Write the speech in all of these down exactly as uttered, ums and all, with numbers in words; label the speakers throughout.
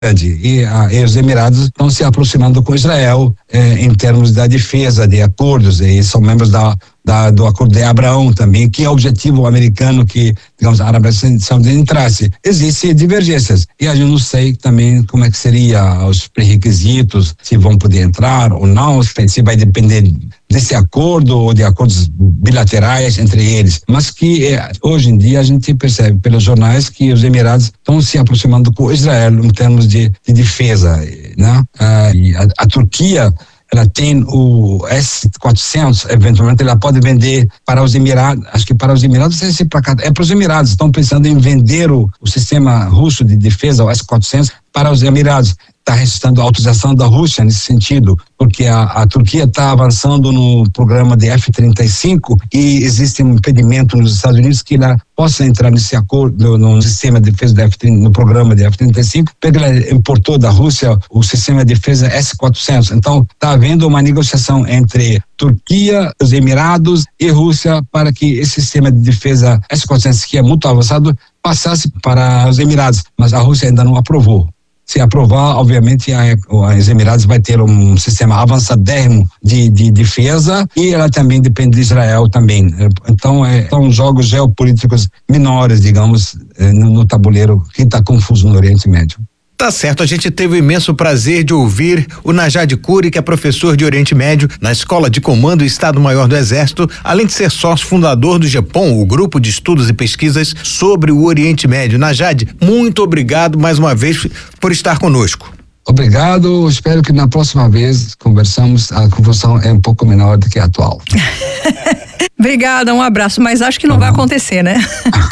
Speaker 1: E, a, e os Emirados estão se aproximando com Israel eh, em termos da defesa, de acordos, e são membros da, da, do acordo de Abraão também, que é o objetivo americano que, digamos, a Arábia Saudita entrasse. Existem divergências e a gente não sei também como é que seria os pré-requisitos, se vão poder entrar ou não, se vai depender desse acordo ou de acordos bilaterais entre eles, mas que eh, hoje em dia a gente percebe pelos jornais que os Emirados estão se aproximando com Israel em termos de, de defesa, né? Ah, e a, a Turquia, ela tem o S quatrocentos, eventualmente ela pode vender para os Emirados, acho que para os Emirados é para cá, é para os Emirados, estão pensando em vender o, o sistema russo de defesa, o S quatrocentos, para os Emirados. Está restando a autorização da Rússia nesse sentido, porque a, a Turquia está avançando no programa de F trinta e cinco e existe um impedimento nos Estados Unidos que ela possa entrar nesse acordo, no, no sistema de defesa da F trinta, no programa de F trinta e cinco, porque ela importou da Rússia o sistema de defesa S quatrocentos. Então, está havendo uma negociação entre Turquia, os Emirados e Rússia para que esse sistema de defesa S quatrocentos, que é muito avançado, passasse para os Emirados, mas a Rússia ainda não aprovou. Se aprovar, obviamente, a, os Emirados vai ter um sistema avançadérrimo de, de defesa e ela também depende de Israel também. Então, é, são jogos geopolíticos menores, digamos, no, no tabuleiro que está confuso no Oriente Médio.
Speaker 2: Tá certo, a gente teve o imenso prazer de ouvir o Najad Kuri, que é professor de Oriente Médio na Escola de Comando e Estado-Maior do Exército, além de ser sócio fundador do GEPOM, o Grupo de Estudos e Pesquisas sobre o Oriente Médio. Najad, muito obrigado mais uma vez por estar conosco.
Speaker 1: Obrigado, espero que na próxima vez conversamos, a confusão é um pouco menor do que a atual.
Speaker 3: Obrigada, um abraço, mas acho que não, não. vai acontecer, né?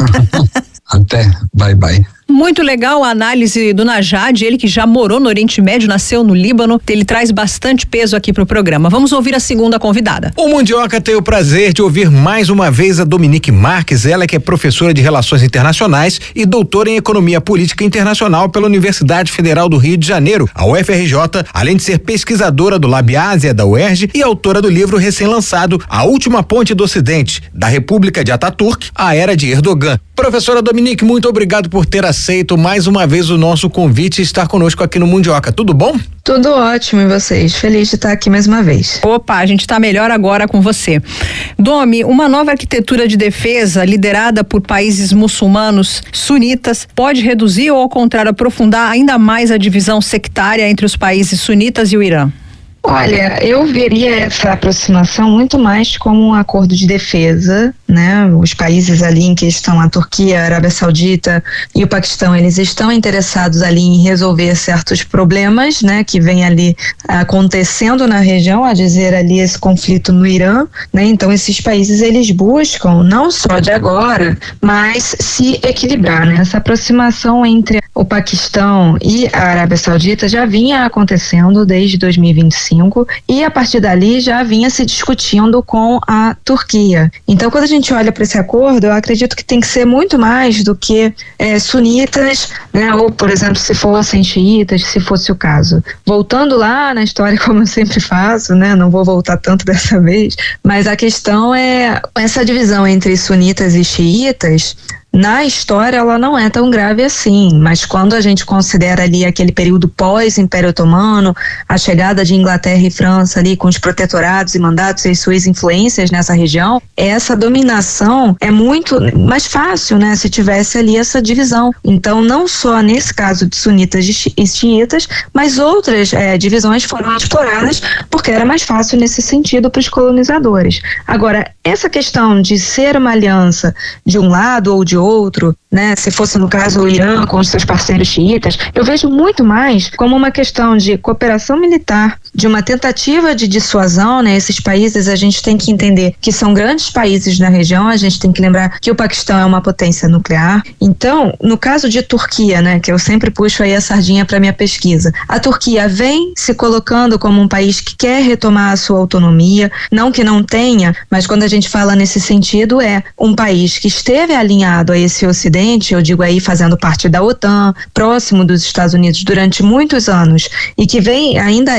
Speaker 1: Até, bye bye.
Speaker 3: Muito legal a análise do Najad, ele que já morou no Oriente Médio, nasceu no Líbano, ele traz bastante peso aqui pro programa. Vamos ouvir a segunda convidada.
Speaker 2: O Mundioca tem o prazer de ouvir mais uma vez a Dominique Marques, ela que é professora de Relações Internacionais e doutora em Economia Política Internacional pela Universidade Federal do Rio de Janeiro, a U F R J, além de ser pesquisadora do Lab Ásia da U E R J e autora do livro recém-lançado A Última Ponte do Ocidente, da República de Ataturk à Era de Erdogan. Professora Dominique, muito obrigado por ter aceito mais uma vez o nosso convite e estar conosco aqui no Mundioca. Tudo bom?
Speaker 4: Tudo ótimo, e vocês? Feliz de estar aqui mais uma vez.
Speaker 3: Opa, a gente está melhor agora com você. Domi, uma nova arquitetura de defesa liderada por países muçulmanos sunitas pode reduzir ou, ao contrário, aprofundar ainda mais a divisão sectária entre os países sunitas e o Irã?
Speaker 4: Olha, eu veria essa aproximação muito mais como um acordo de defesa, né? Os países ali em questão, a Turquia, a Arábia Saudita e o Paquistão, eles estão interessados ali em resolver certos problemas, né? Que vem ali acontecendo na região, a dizer ali esse conflito no Irã, né? Então esses países, eles buscam, não só de agora, mas se equilibrar, né? Essa aproximação entre o Paquistão e a Arábia Saudita já vinha acontecendo desde dois mil e vinte e cinco e a partir dali já vinha se discutindo com a Turquia. Então, quando a gente olha para esse acordo, eu acredito que tem que ser muito mais do que é, sunitas, né? Ou, por exemplo, se fossem xiitas, se fosse o caso. Voltando lá na história, como eu sempre faço, né? Não vou voltar tanto dessa vez, mas a questão é essa divisão entre sunitas e xiitas. Na história ela não é tão grave assim, mas quando a gente considera ali aquele período pós-Império Otomano, a chegada de Inglaterra e França ali com os protetorados e mandatos e suas influências nessa região, essa dominação é muito mais fácil, né, se tivesse ali essa divisão. Então, não só nesse caso de sunitas e xiitas, mas outras é, divisões foram exploradas porque era mais fácil nesse sentido para os colonizadores. Agora, essa questão de ser uma aliança de um lado ou de outro, né, se fosse no caso o Irã com os seus parceiros xiitas, eu vejo muito mais como uma questão de cooperação militar, de uma tentativa de dissuasão, né? Esses países a gente tem que entender que são grandes países na região, a gente tem que lembrar que o Paquistão é uma potência nuclear. Então, no caso de Turquia, né, que eu sempre puxo aí a sardinha para minha pesquisa, a Turquia vem se colocando como um país que quer retomar a sua autonomia, não que não tenha, mas quando a gente fala nesse sentido, é um país que esteve alinhado a esse ocidente, eu digo aí fazendo parte da OTAN, próximo dos Estados Unidos durante muitos anos e que vem, ainda é, né,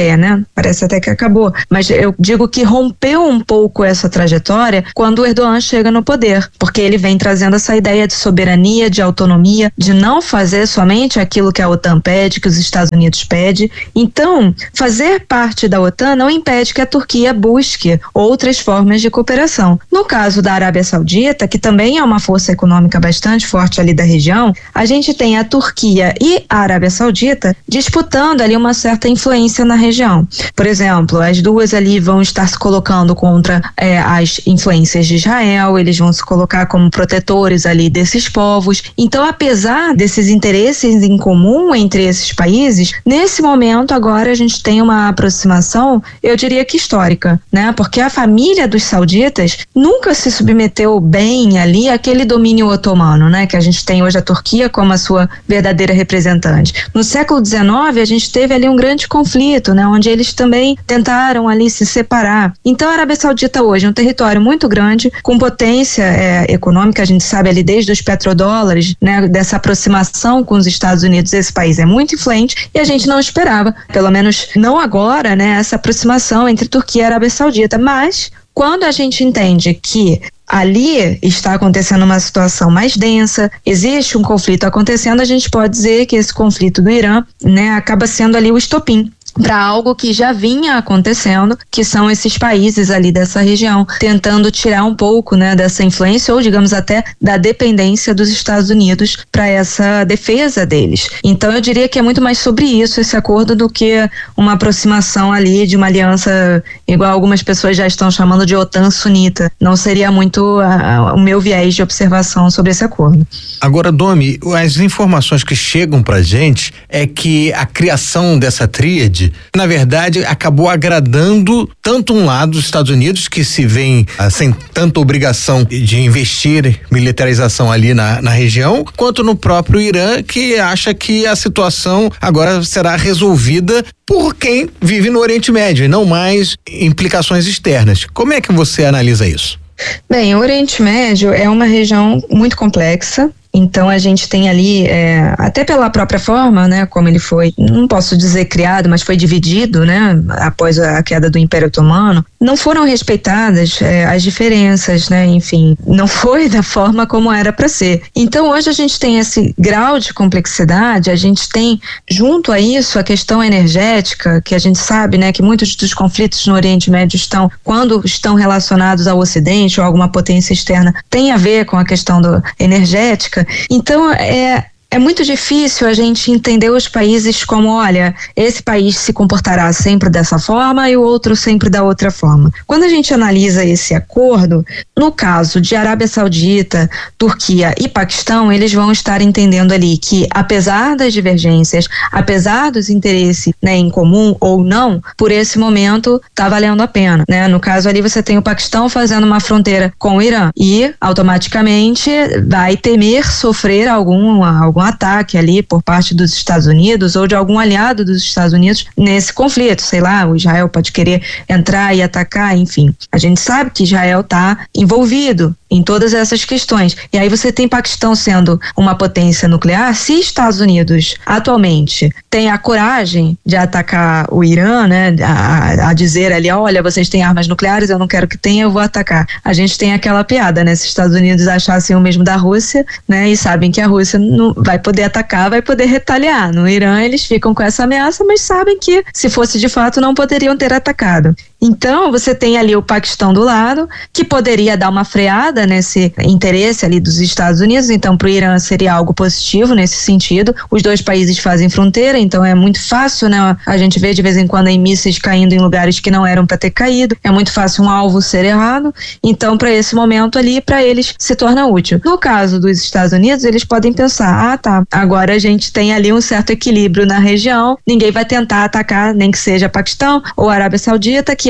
Speaker 4: parece até que acabou, mas eu digo que rompeu um pouco essa trajetória quando o Erdogan chega no poder, porque ele vem trazendo essa ideia de soberania, de autonomia, de não fazer somente aquilo que a OTAN pede, que os Estados Unidos pede. Então, fazer parte da OTAN não impede que a Turquia busque outras formas de cooperação. No caso da Arábia Saudita, que também é uma força econômica bastante forte ali da região, a gente tem a Turquia e a Arábia Saudita disputando ali uma certa influência na região. Por exemplo, as duas ali vão estar se colocando contra é, as influências de Israel, eles vão se colocar como protetores ali desses povos. Então, apesar desses interesses em comum entre esses países, nesse momento agora a gente tem uma aproximação, eu diria que histórica, né? Porque a família dos sauditas nunca se submeteu bem ali àquele domínio otomano, né? Que a gente tem hoje a Turquia como a sua verdadeira representante. No século dezenove, a gente teve ali um grande conflito, né? Onde eles também tentaram ali se separar. Então, a Arábia Saudita hoje é um território muito grande, com potência é, econômica, a gente sabe ali desde os petrodólares, né? Dessa aproximação com os Estados Unidos, esse país é muito influente e a gente não esperava, pelo menos não agora, né? Essa aproximação entre Turquia e Arábia Saudita, mas quando a gente entende que ali está acontecendo uma situação mais densa, existe um conflito acontecendo, a gente pode dizer que esse conflito do Irã, né, acaba sendo ali o estopim para algo que já vinha acontecendo, que são esses países ali dessa região, tentando tirar um pouco, né, dessa influência ou, digamos, até da dependência dos Estados Unidos para essa defesa deles. Então, eu diria que é muito mais sobre isso, esse acordo, do que uma aproximação ali de uma aliança, igual algumas pessoas já estão chamando de OTAN sunita. Não seria muito a, a, o meu viés de observação sobre esse acordo.
Speaker 2: Agora, Domi, as informações que chegam pra gente é que a criação dessa tríade, na verdade, acabou agradando tanto um lado, os Estados Unidos, que se vêem ah, sem tanta obrigação de investir militarização ali na, na região, quanto no próprio Irã, que acha que a situação agora será resolvida por quem vive no Oriente Médio e não mais implicações externas. Como é que você analisa isso?
Speaker 4: Bem, o Oriente Médio é uma região muito complexa. Então a gente tem ali, é, até pela própria forma, né, como ele foi, não posso dizer criado, mas foi dividido, né, após a queda do Império Otomano, não foram respeitadas é, as diferenças, né, enfim, não foi da forma como era para ser. Então hoje a gente tem esse grau de complexidade, a gente tem junto a isso a questão energética, que a gente sabe, né, que muitos dos conflitos no Oriente Médio estão, quando estão relacionados ao Ocidente ou alguma potência externa, tem a ver com a questão do energética. Então, é, é muito difícil a gente entender os países como, olha, esse país se comportará sempre dessa forma e o outro sempre da outra forma. Quando a gente analisa esse acordo, no caso de Arábia Saudita, Turquia e Paquistão, eles vão estar entendendo ali que, apesar das divergências, apesar dos interesses, né, em comum ou não, por esse momento está valendo a pena, né? No caso ali você tem o Paquistão fazendo uma fronteira com o Irã e automaticamente vai temer sofrer algum, algum ataque ali por parte dos Estados Unidos ou de algum aliado dos Estados Unidos nesse conflito, sei lá, o Israel pode querer entrar e atacar, enfim. A gente sabe que Israel está envolvido em todas essas questões. E aí você tem Paquistão sendo uma potência nuclear. Se Estados Unidos atualmente tem a coragem de atacar o Irã, né, a, a dizer ali, olha, vocês têm armas nucleares, eu não quero que tenha, eu vou atacar. A gente tem aquela piada, né, se Estados Unidos achassem o mesmo da Rússia, né, e sabem que a Rússia não vai poder atacar, vai poder retaliar. No Irã eles ficam com essa ameaça, mas sabem que se fosse de fato não poderiam ter atacado. Então, você tem ali o Paquistão do lado, que poderia dar uma freada nesse interesse ali dos Estados Unidos. Então, para o Irã seria algo positivo nesse sentido. Os dois países fazem fronteira, então é muito fácil, né? A gente vê de vez em quando aí mísseis caindo em lugares que não eram para ter caído. É muito fácil um alvo ser errado. Então, para esse momento ali, para eles se torna útil. No caso dos Estados Unidos, eles podem pensar, ah, tá, agora a gente tem ali um certo equilíbrio na região, ninguém vai tentar atacar, nem que seja Paquistão ou Arábia Saudita, que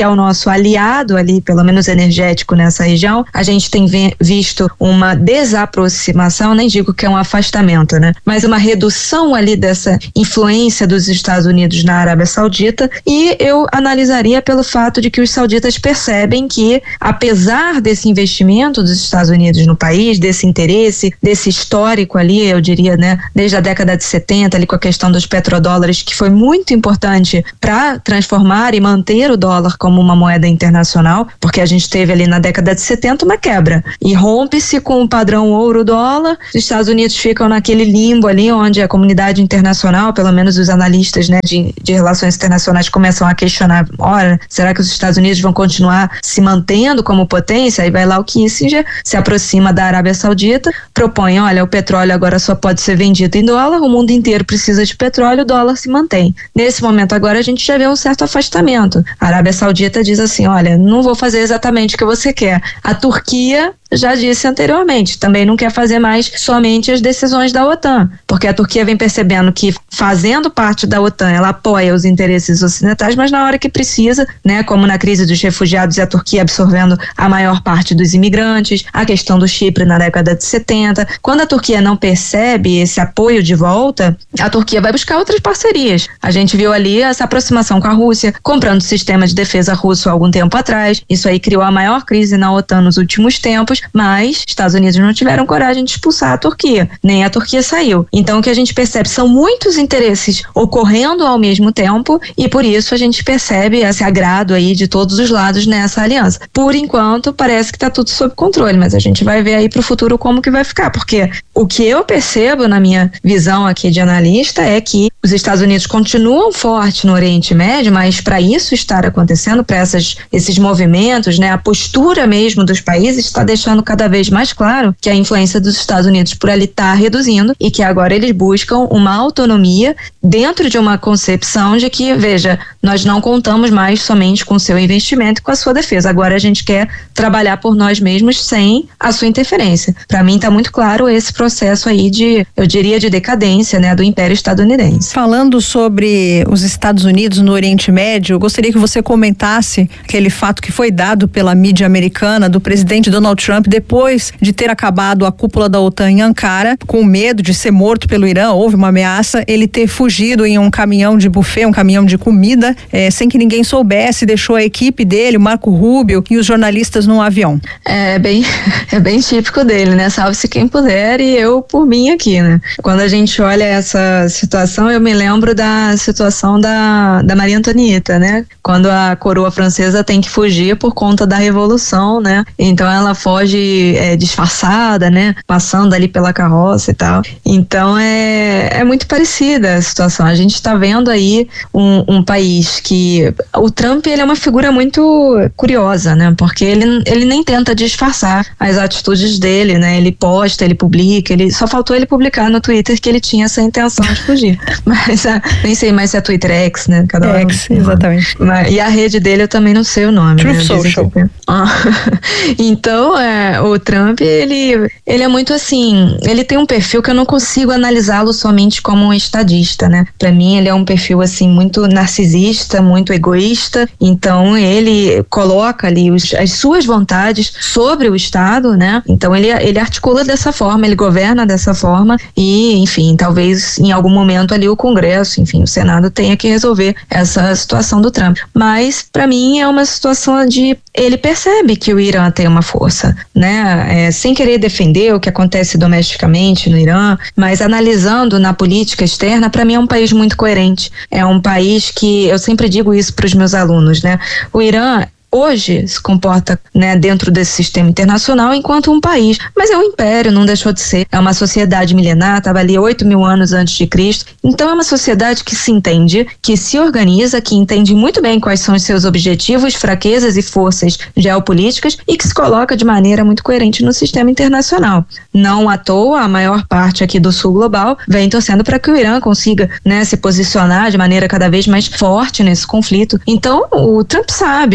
Speaker 4: que é o nosso aliado ali, pelo menos energético nessa região, a gente tem visto uma desaproximação, nem digo que é um afastamento, né? Mas uma redução ali dessa influência dos Estados Unidos na Arábia Saudita, e eu analisaria pelo fato de que os sauditas percebem que, apesar desse investimento dos Estados Unidos no país, desse interesse, desse histórico ali, eu diria, né, desde a década de setenta, ali com a questão dos petrodólares, que foi muito importante para transformar e manter o dólar como uma moeda internacional, porque a gente teve ali na década de setenta uma quebra, e rompe-se com o padrão ouro-dólar, os Estados Unidos ficam naquele limbo ali, onde a comunidade internacional, pelo menos os analistas, né, de, de relações internacionais começam a questionar, ora, será que os Estados Unidos vão continuar se mantendo como potência? Aí vai lá o Kissinger, se aproxima da Arábia Saudita, propõe, olha, o petróleo agora só pode ser vendido em dólar, o mundo inteiro precisa de petróleo, o dólar se mantém. Nesse momento agora a gente já vê um certo afastamento. A Arábia Saudita diz assim, olha, não vou fazer exatamente o que você quer. A Turquia já disse anteriormente, também não quer fazer mais somente as decisões da OTAN, porque a Turquia vem percebendo que, fazendo parte da OTAN, ela apoia os interesses ocidentais, mas na hora que precisa, né, como na crise dos refugiados e a Turquia absorvendo a maior parte dos imigrantes, a questão do Chipre na década de setenta, quando a Turquia não percebe esse apoio de volta, a Turquia vai buscar outras parcerias. A gente viu ali essa aproximação com a Rússia, comprando o sistema de defesa russo há algum tempo atrás, isso aí criou a maior crise na OTAN nos últimos tempos, mas Estados Unidos não tiveram coragem de expulsar a Turquia, nem a Turquia saiu. Então o que a gente percebe são muitos interesses ocorrendo ao mesmo tempo, e por isso a gente percebe esse agrado aí de todos os lados nessa aliança. Por enquanto parece que está tudo sob controle, mas a gente vai ver aí para o futuro como que vai ficar, porque o que eu percebo na minha visão aqui de analista é que os Estados Unidos continuam fortes no Oriente Médio, mas para isso estar acontecendo, para esses movimentos, né, a postura mesmo dos países está deixando cada vez mais claro que a influência dos Estados Unidos por ali está reduzindo e que agora eles buscam uma autonomia dentro de uma concepção de que, veja, nós não contamos mais somente com o seu investimento e com a sua defesa, agora a gente quer trabalhar por nós mesmos sem a sua interferência. Para mim está muito claro esse processo aí de, eu diria, de decadência, né, do Império Estadunidense.
Speaker 3: Falando sobre os Estados Unidos no Oriente Médio, eu gostaria que você comentasse aquele fato que foi dado pela mídia americana do presidente Donald Trump depois de ter acabado a cúpula da OTAN em Ankara, com medo de ser morto pelo Irã, houve uma ameaça, ele ter fugido em um caminhão de buffet, um caminhão de comida, eh, sem que ninguém soubesse, deixou a equipe dele, o Marco Rubio e os jornalistas num avião.
Speaker 4: É bem, é bem típico dele, né? Salve-se quem puder e eu por mim aqui, né? Quando a gente olha essa situação, eu me lembro da situação da, da Maria Antonieta, né? Quando a coroa francesa tem que fugir por conta da revolução, né? Então ela foge É, disfarçada, né? Passando ali pela carroça e tal. Então é, é muito parecida a situação. A gente está vendo aí um, um país que o Trump, ele é uma figura muito curiosa, né? Porque ele, ele nem tenta disfarçar as atitudes dele, né? Ele posta, ele publica, ele só faltou ele publicar no Twitter que ele tinha essa intenção de fugir. Mas a, nem sei mais se é Twitter X, né? Cada
Speaker 3: X, um, exatamente.
Speaker 4: Mas, e a rede dele eu também não sei o nome.
Speaker 3: Truth
Speaker 4: né?
Speaker 3: Social.
Speaker 4: Ah, então é, o Trump, ele, ele é muito assim, ele tem um perfil que eu não consigo analisá-lo somente como um estadista, né? Pra mim ele é um perfil assim muito narcisista, muito egoísta, então ele coloca ali os, as suas vontades sobre o Estado, né? Então ele, ele articula dessa forma, ele governa dessa forma e, enfim, talvez em algum momento ali o Congresso, enfim, o Senado tenha que resolver essa situação do Trump. Mas pra mim é uma situação de, ele percebe que o Irã tem uma força, né? É, sem querer defender o que acontece domesticamente no Irã, mas analisando na política externa, para mim é um país muito coerente. É um país que, eu sempre digo isso para os meus alunos, né? O Irã hoje se comporta, né, dentro desse sistema internacional enquanto um país, mas é um império, não deixou de ser, é uma sociedade milenar, estava ali oito mil anos antes de Cristo, então é uma sociedade que se entende, que se organiza, que entende muito bem quais são os seus objetivos, fraquezas e forças geopolíticas e que se coloca de maneira muito coerente no sistema internacional. Não à toa, a maior parte aqui do sul global vem torcendo para que o Irã consiga, né, se posicionar de maneira cada vez mais forte nesse conflito. Então o Trump sabe, apesar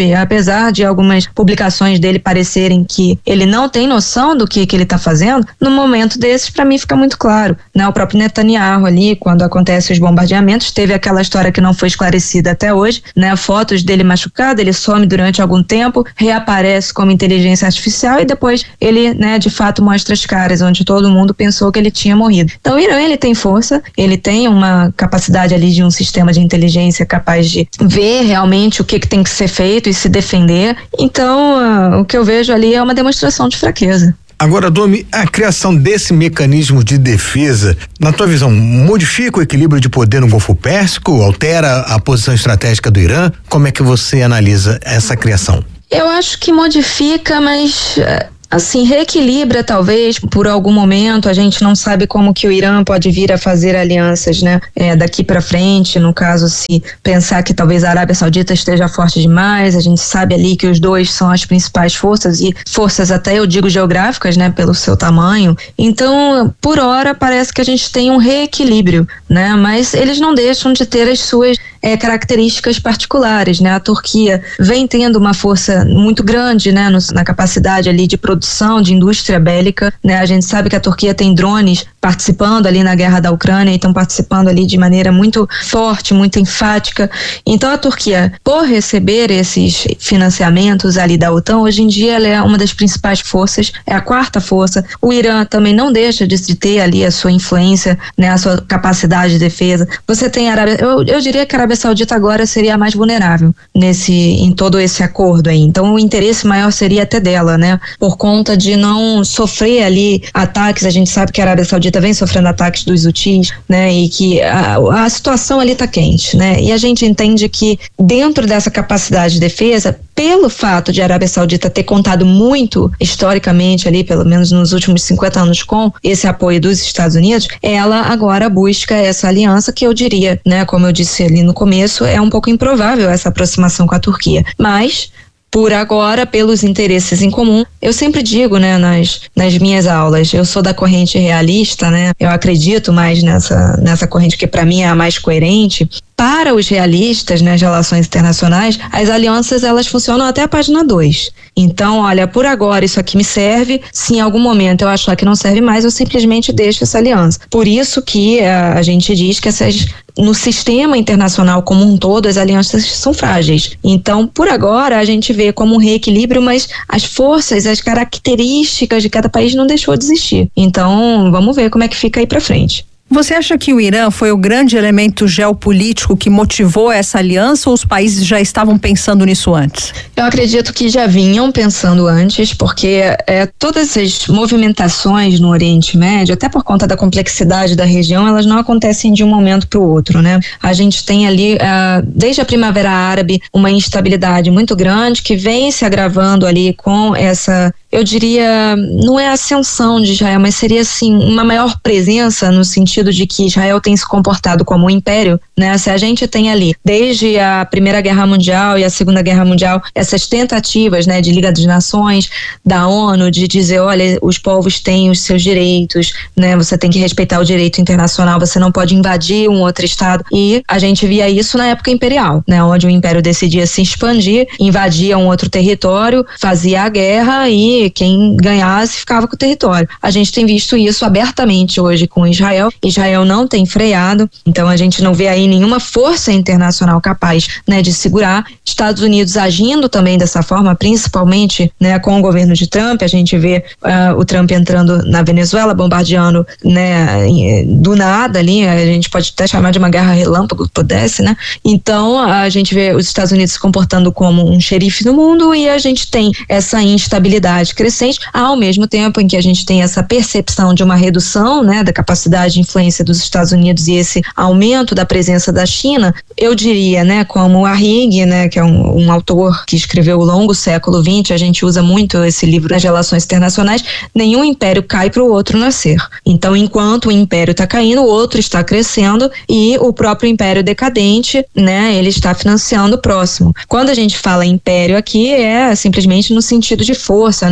Speaker 4: apesar de algumas publicações dele parecerem que ele não tem noção do que, que ele está fazendo, no momento desses, para mim, fica muito claro, né? O próprio Netanyahu ali, quando acontecem os bombardeamentos, teve aquela história que não foi esclarecida até hoje, né? Fotos dele machucado, ele some durante algum tempo, reaparece como inteligência artificial e depois ele, né, de fato mostra as caras, onde todo mundo pensou que ele tinha morrido. Então o Irã, ele tem força, ele tem uma capacidade ali de um sistema de inteligência capaz de ver realmente o que, que tem que ser feito e se defender. Então uh, o que eu vejo ali é uma demonstração de fraqueza.
Speaker 2: Agora, Domi, a criação desse mecanismo de defesa, na tua visão, modifica o equilíbrio de poder no Golfo Pérsico? Altera a posição estratégica do Irã? Como é que você analisa essa criação?
Speaker 4: Eu acho que modifica, mas assim, reequilibra talvez por algum momento. A gente não sabe como que o Irã pode vir a fazer alianças, né? É, daqui para frente, no caso, se pensar que talvez a Arábia Saudita esteja forte demais, a gente sabe ali que os dois são as principais forças e forças até eu digo geográficas, né? Pelo seu tamanho. Então, por hora, parece que a gente tem um reequilíbrio, né? Mas eles não deixam de ter as suas É, características particulares, né? A Turquia vem tendo uma força muito grande, né? No, na capacidade ali de produção, de indústria bélica, né? A gente sabe que a Turquia tem drones participando ali na guerra da Ucrânia e estão participando ali de maneira muito forte, muito enfática. Então a Turquia, por receber esses financiamentos ali da OTAN, hoje em dia ela é uma das principais forças, é a quarta força. O Irã também não deixa de, de ter ali a sua influência, né? A sua capacidade de defesa. Você tem a Arábia, eu, eu diria que a Arábia Saudita agora seria a mais vulnerável nesse, em todo esse acordo aí. Então o interesse maior seria até dela, né? Por conta de não sofrer ali ataques. A gente sabe que a Arábia Saudita vem sofrendo ataques dos Houthis, né? E que a, a situação ali tá quente, né? E a gente entende que dentro dessa capacidade de defesa, pelo fato de a Arábia Saudita ter contado muito historicamente ali, pelo menos nos últimos cinquenta anos, com esse apoio dos Estados Unidos, ela agora busca essa aliança que eu diria, né? Como eu disse ali no começo, é um pouco improvável essa aproximação com a Turquia, mas por agora, pelos interesses em comum, eu sempre digo, né, nas, nas minhas aulas, eu sou da corrente realista, né, eu acredito mais nessa, nessa corrente que para mim é a mais coerente. Para os realistas, nas relações internacionais, as alianças elas funcionam até a página dois. Então, olha, por agora isso aqui me serve, se em algum momento eu achar que não serve mais, eu simplesmente deixo essa aliança. Por isso que a, a gente diz que essas, no sistema internacional como um todo, as alianças são frágeis. Então, por agora, a gente vê como um reequilíbrio, mas as forças, as características de cada país não deixou de existir. Então, vamos ver como é que fica aí pra frente.
Speaker 3: Você acha que o Irã foi o grande elemento geopolítico que motivou essa aliança ou os países já estavam pensando nisso antes?
Speaker 4: Eu acredito que já vinham pensando antes, porque é, todas as movimentações no Oriente Médio, até por conta da complexidade da região, elas não acontecem de um momento para o outro, né? A gente tem ali, uh, desde a Primavera Árabe, uma instabilidade muito grande que vem se agravando ali com essa, eu diria, não é ascensão de Israel, mas seria assim, uma maior presença no sentido de que Israel tem se comportado como um império, né? Se a gente tem ali, desde a Primeira Guerra Mundial e a Segunda Guerra Mundial, essas tentativas, né, de Liga das Nações, da ONU, de dizer, olha, os povos têm os seus direitos, né? Você tem que respeitar o direito internacional, você não pode invadir um outro estado. E a gente via isso na época imperial, né? Onde o império decidia se expandir, invadia um outro território, fazia a guerra e quem ganhasse ficava com o território. A gente tem visto isso abertamente hoje com Israel. Israel não tem freado, então a gente não vê aí nenhuma força internacional capaz, né, de segurar. Estados Unidos agindo também dessa forma, principalmente, né, com o governo de Trump. A gente vê uh, o Trump entrando na Venezuela, bombardeando, né, do nada ali, a gente pode até chamar de uma guerra relâmpago, pudesse, né? Então a gente vê os Estados Unidos se comportando como um xerife do mundo e a gente tem essa instabilidade crescente, ao mesmo tempo em que a gente tem essa percepção de uma redução, né, da capacidade de influência dos Estados Unidos e esse aumento da presença da China. Eu diria, né, como Arrighi, né, que é um, um autor que escreveu O Longo Século vinte, a gente usa muito esse livro nas relações internacionais, nenhum império cai para o outro nascer. Então, enquanto o império está caindo, o outro está crescendo e o próprio império decadente, né, ele está financiando o próximo. Quando a gente fala império aqui, é simplesmente no sentido de força, né,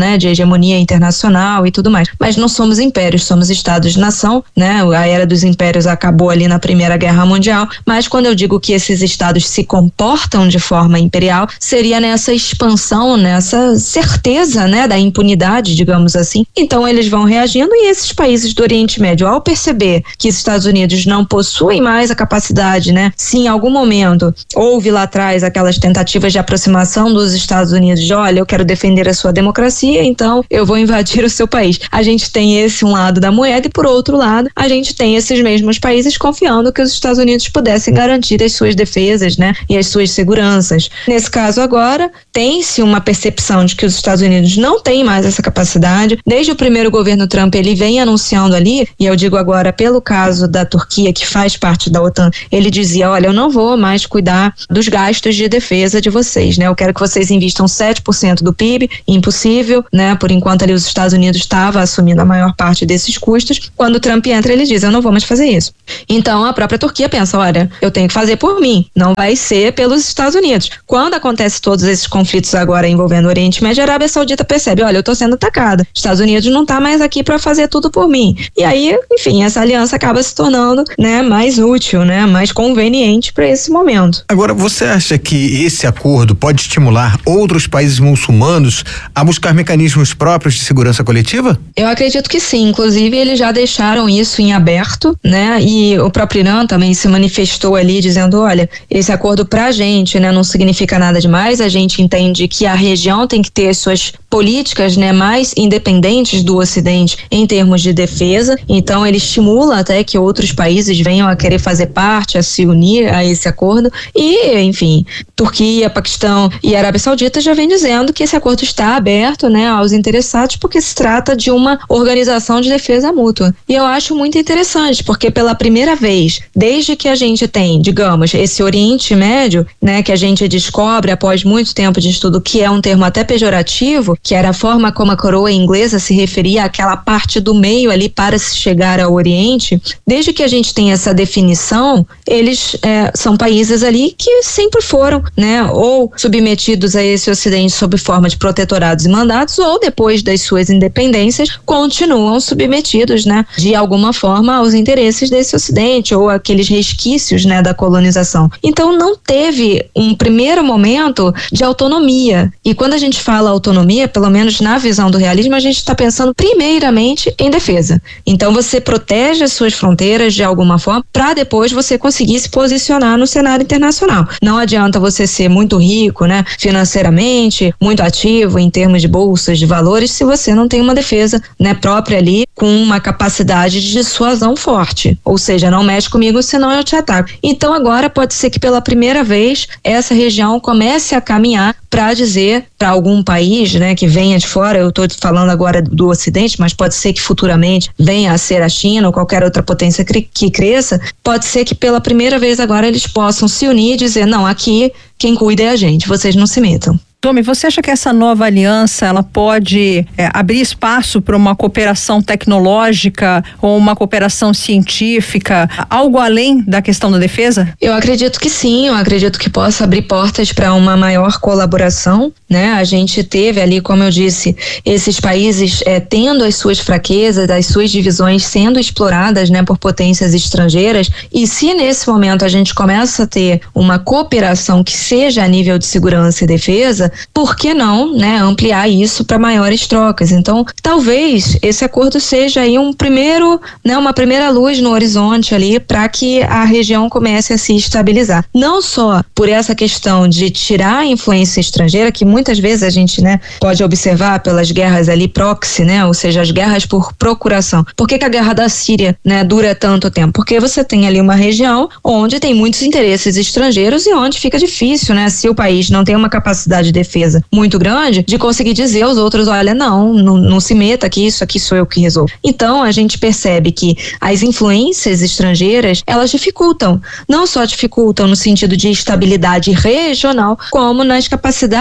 Speaker 4: né, de hegemonia internacional e tudo mais. Mas não somos impérios, somos estados-nação, né? A era dos impérios acabou ali na Primeira Guerra Mundial, mas quando eu digo que esses estados se comportam de forma imperial, seria nessa expansão, nessa certeza, né, da impunidade, digamos assim. Então eles vão reagindo e esses países do Oriente Médio, ao perceber que os Estados Unidos não possuem mais a capacidade, né, se em algum momento houve lá atrás aquelas tentativas de aproximação dos Estados Unidos, de olha, eu quero defender a sua democracia, então eu vou invadir o seu país. A gente tem esse um lado da moeda e por outro lado, a gente tem esses mesmos países confiando que os Estados Unidos pudessem garantir as suas defesas, né, e as suas seguranças. Nesse caso agora, tem-se uma percepção de que os Estados Unidos não têm mais essa capacidade. Desde o primeiro governo Trump, ele vem anunciando ali, e eu digo agora pelo caso da Turquia, que faz parte da OTAN, ele dizia, olha, eu não vou mais cuidar dos gastos de defesa de vocês, né, eu quero que vocês investam sete por cento do P I B, impossível, né, por enquanto ali os Estados Unidos estava assumindo a maior parte desses custos. Quando o Trump entra, ele diz, eu não vou mais fazer isso. Então a própria Turquia pensa, olha, eu tenho que fazer por mim, não vai ser pelos Estados Unidos. Quando acontece todos esses conflitos agora envolvendo o Oriente Médio, a Arábia Saudita percebe, olha, eu tô sendo atacada, Estados Unidos não tá mais aqui para fazer tudo por mim. E aí, enfim, essa aliança acaba se tornando, né, mais útil, né, mais conveniente para esse momento.
Speaker 2: Agora, você acha que esse acordo pode estimular outros países muçulmanos a buscar mecanismos próprios de segurança coletiva?
Speaker 4: Eu acredito que sim, inclusive eles já deixaram isso em aberto, né, e o próprio Irã também se manifestou ali dizendo, olha, esse acordo pra gente, né, não significa nada demais, a gente entende que a região tem que ter as suas políticas, né, mais independentes do Ocidente em termos de defesa, então ele estimula até que outros países venham a querer fazer parte, a se unir a esse acordo e, enfim, Turquia, Paquistão e Arábia Saudita já vem dizendo que esse acordo está aberto, né, aos interessados porque se trata de uma organização de defesa mútua. E eu acho muito interessante porque pela primeira vez, desde que a gente tem, digamos, esse Oriente Médio, né, que a gente descobre após muito tempo de estudo que é um termo até pejorativo, que era a forma como a coroa inglesa se referia àquela parte do meio ali para se chegar ao Oriente, desde que a gente tem essa definição, eles é, são países ali que sempre foram, né, ou submetidos a esse Ocidente sob forma de protetorados e mandatos, ou depois das suas independências, continuam submetidos, né, de alguma forma aos interesses desse Ocidente, ou aqueles resquícios, né, da colonização. Então não teve um primeiro momento de autonomia, e quando a gente fala autonomia, pelo menos na visão do realismo, a gente está pensando primeiramente em defesa. Então você protege as suas fronteiras de alguma forma para depois você conseguir se posicionar no cenário internacional. Não adianta você ser muito rico, né, financeiramente, muito ativo em termos de bolsas de valores, se você não tem uma defesa, né, própria ali com uma capacidade de dissuasão forte. Ou seja, não mexe comigo, senão eu te ataco. Então agora pode ser que pela primeira vez essa região comece a caminhar para dizer para algum país, né, que venha de fora, eu estou falando agora do Ocidente, mas pode ser que futuramente venha a ser a China ou qualquer outra potência que, que cresça, pode ser que pela primeira vez agora eles possam se unir e dizer, não, aqui quem cuida é a gente, vocês não se metam.
Speaker 3: Tomi, você acha que essa nova aliança ela pode é, abrir espaço para uma cooperação tecnológica ou uma cooperação científica, algo além da questão da defesa?
Speaker 4: Eu acredito que sim, eu acredito que possa abrir portas para uma maior colaboração, né? A gente teve ali, como eu disse, esses países é, tendo as suas fraquezas, as suas divisões sendo exploradas, né, por potências estrangeiras, e se nesse momento a gente começa a ter uma cooperação que seja a nível de segurança e defesa, por que não, né, ampliar isso para maiores trocas? Então, talvez esse acordo seja aí um primeiro, né, uma primeira luz no horizonte ali para que a região comece a se estabilizar. Não só por essa questão de tirar a influência estrangeira, que muitas vezes a gente, né, pode observar pelas guerras ali proxy, né, ou seja, as guerras por procuração. Por que que a guerra da Síria, né, dura tanto tempo? Porque você tem ali uma região onde tem muitos interesses estrangeiros e onde fica difícil, né, se o país não tem uma capacidade de defesa muito grande, de conseguir dizer aos outros, olha, não, não, não se meta aqui, isso aqui sou eu que resolvo. Então, a gente percebe que as influências estrangeiras, elas dificultam, não só dificultam no sentido de estabilidade regional, como nas capacidades internacionais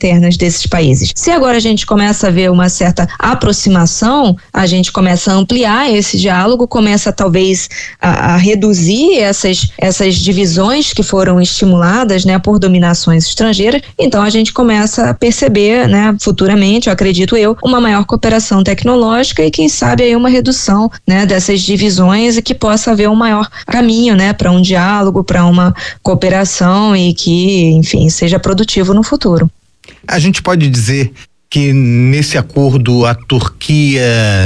Speaker 4: internas desses países. Se agora a gente começa a ver uma certa aproximação, a gente começa a ampliar esse diálogo, começa talvez a, a reduzir essas, essas divisões que foram estimuladas, né, por dominações estrangeiras, então a gente começa a perceber, né, futuramente, eu acredito eu, uma maior cooperação tecnológica e quem sabe aí uma redução, né, dessas divisões e que possa haver um maior caminho, né, para um diálogo, para uma cooperação e que, enfim, seja produtivo no futuro.
Speaker 2: A gente pode dizer que nesse acordo a Turquia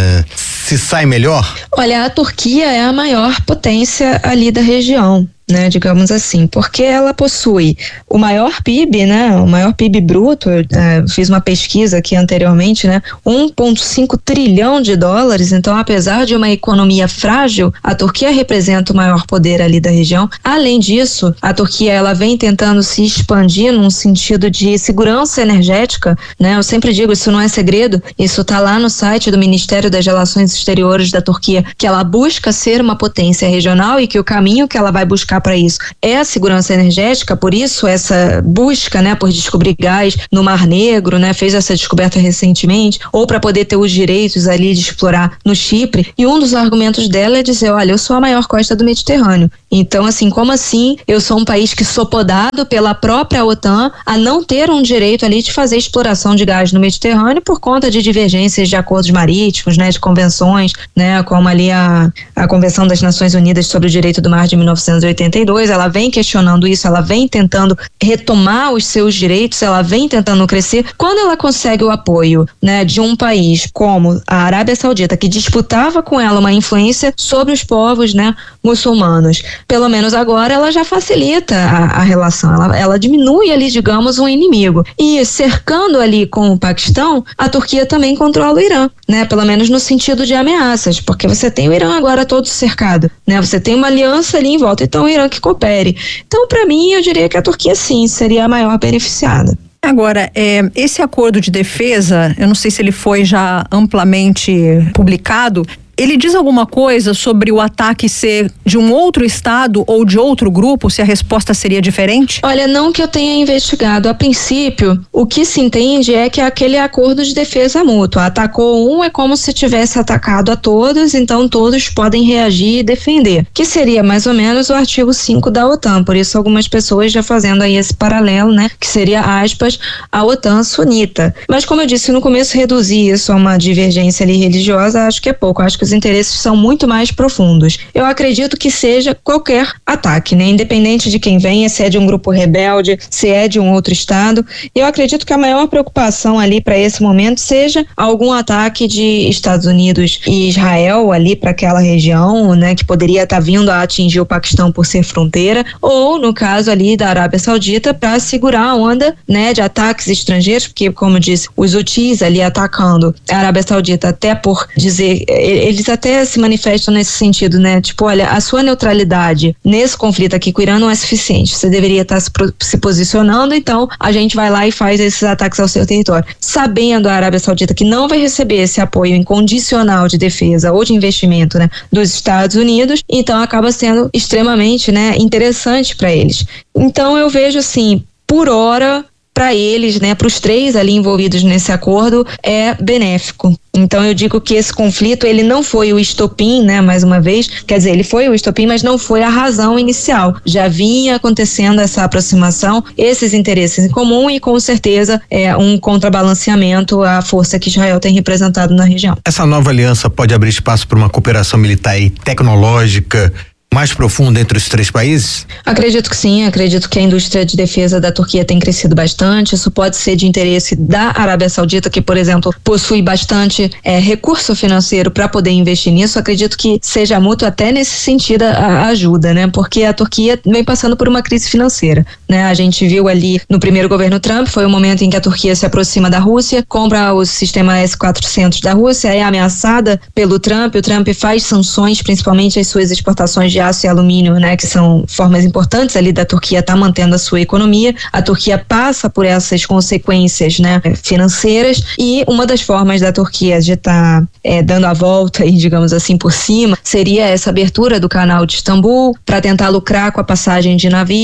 Speaker 2: se sai melhor?
Speaker 4: Olha, a Turquia é a maior potência ali da região, né, digamos assim, porque ela possui o maior P I B, né, o maior P I B bruto. Eu é, fiz uma pesquisa aqui anteriormente, né, um vírgula cinco trilhão de dólares. Então, apesar de uma economia frágil, a Turquia representa o maior poder ali da região. Além disso, a Turquia ela vem tentando se expandir num sentido de segurança energética, né? Eu sempre digo, isso não é segredo, isso está lá no site do Ministério das Relações Exteriores da Turquia, que ela busca ser uma potência regional e que o caminho que ela vai buscar para isso é a segurança energética. Por isso essa busca, né, por descobrir gás no Mar Negro, né, fez essa descoberta recentemente, ou para poder ter os direitos ali de explorar no Chipre. E um dos argumentos dela é dizer, olha, eu sou a maior costa do Mediterrâneo. Então, assim, como assim eu sou um país que sou podado pela própria OTAN a não ter um direito ali de fazer exploração de gás no Mediterrâneo por conta de divergências de acordos marítimos, né, de convenções, né, como ali a, a Convenção das Nações Unidas sobre o Direito do Mar de mil novecentos e oitenta e dois, ela vem questionando isso, ela vem tentando retomar os seus direitos, ela vem tentando crescer. Quando ela consegue o apoio, né, de um país como a Arábia Saudita, que disputava com ela uma influência sobre os povos, né, muçulmanos, pelo menos agora ela já facilita a, a relação, ela, ela diminui ali, digamos, um inimigo. E cercando ali com o Paquistão, a Turquia também controla o Irã, né, pelo menos no sentido de ameaças, porque você tem o Irã agora todo cercado, né, você tem uma aliança ali em volta, então o Irã que coopere. Então, para mim, eu diria que a Turquia sim seria a maior beneficiada.
Speaker 3: Agora, é, esse acordo de defesa, eu não sei se ele foi já amplamente publicado, ele diz alguma coisa sobre o ataque ser de um outro estado ou de outro grupo, se a resposta seria diferente?
Speaker 4: Olha, não que eu tenha investigado. A princípio, o que se entende é que aquele acordo de defesa mútua. Atacou um, é como se tivesse atacado a todos, então todos podem reagir e defender. Que seria mais ou menos o artigo cinco da OTAN. Por isso, algumas pessoas já fazendo aí esse paralelo, né? Que seria, aspas, a OTAN sunita. Mas como eu disse no começo, reduzir isso a uma divergência ali religiosa, acho que é pouco. Acho que os interesses são muito mais profundos. Eu acredito que seja qualquer ataque, né? Independente de quem venha, se é de um grupo rebelde, se é de um outro estado. Eu acredito que a maior preocupação ali para esse momento seja algum ataque de Estados Unidos e Israel ali para aquela região, né? Que poderia estar tá vindo a atingir o Paquistão por ser fronteira, ou no caso ali da Arábia Saudita para segurar a onda, né? De ataques estrangeiros, porque como eu disse, os Houthis ali atacando a Arábia Saudita, até por dizer, eles até se manifestam nesse sentido, né? Tipo, olha, a sua neutralidade nesse conflito aqui com o Irã não é suficiente. Você deveria estar se, se posicionando, então a gente vai lá e faz esses ataques ao seu território. Sabendo a Arábia Saudita que não vai receber esse apoio incondicional de defesa ou de investimento, né, dos Estados Unidos, então acaba sendo extremamente, né, interessante para eles. Então eu vejo assim, por hora, para eles, né, para os três ali envolvidos nesse acordo, é benéfico. Então eu digo que esse conflito, ele não foi o estopim, né, mais uma vez, quer dizer, ele foi o estopim, mas não foi a razão inicial. Já vinha acontecendo essa aproximação, esses interesses em comum e com certeza é um contrabalanceamento à força que Israel tem representado na região.
Speaker 2: Essa nova aliança pode abrir espaço para uma cooperação militar e tecnológica mais profunda entre os três países?
Speaker 4: Acredito que sim, acredito que a indústria de defesa da Turquia tem crescido bastante. Isso pode ser de interesse da Arábia Saudita, que, por exemplo, possui bastante é, recurso financeiro para poder investir nisso. Acredito que seja mútuo até nesse sentido a, a ajuda, né? Porque a Turquia vem passando por uma crise financeira, né? A gente viu ali no primeiro governo Trump, foi o momento em que a Turquia se aproxima da Rússia, compra o sistema S quatrocentos da Rússia, é ameaçada pelo Trump, o Trump faz sanções, principalmente as suas exportações de aço e alumínio, né, que são formas importantes ali da Turquia estar tá mantendo a sua economia. A Turquia passa por essas consequências, né, financeiras, e uma das formas da Turquia de estar tá, é, dando a volta e, digamos assim, por cima, seria essa abertura do canal de Istambul para tentar lucrar com a passagem de navios.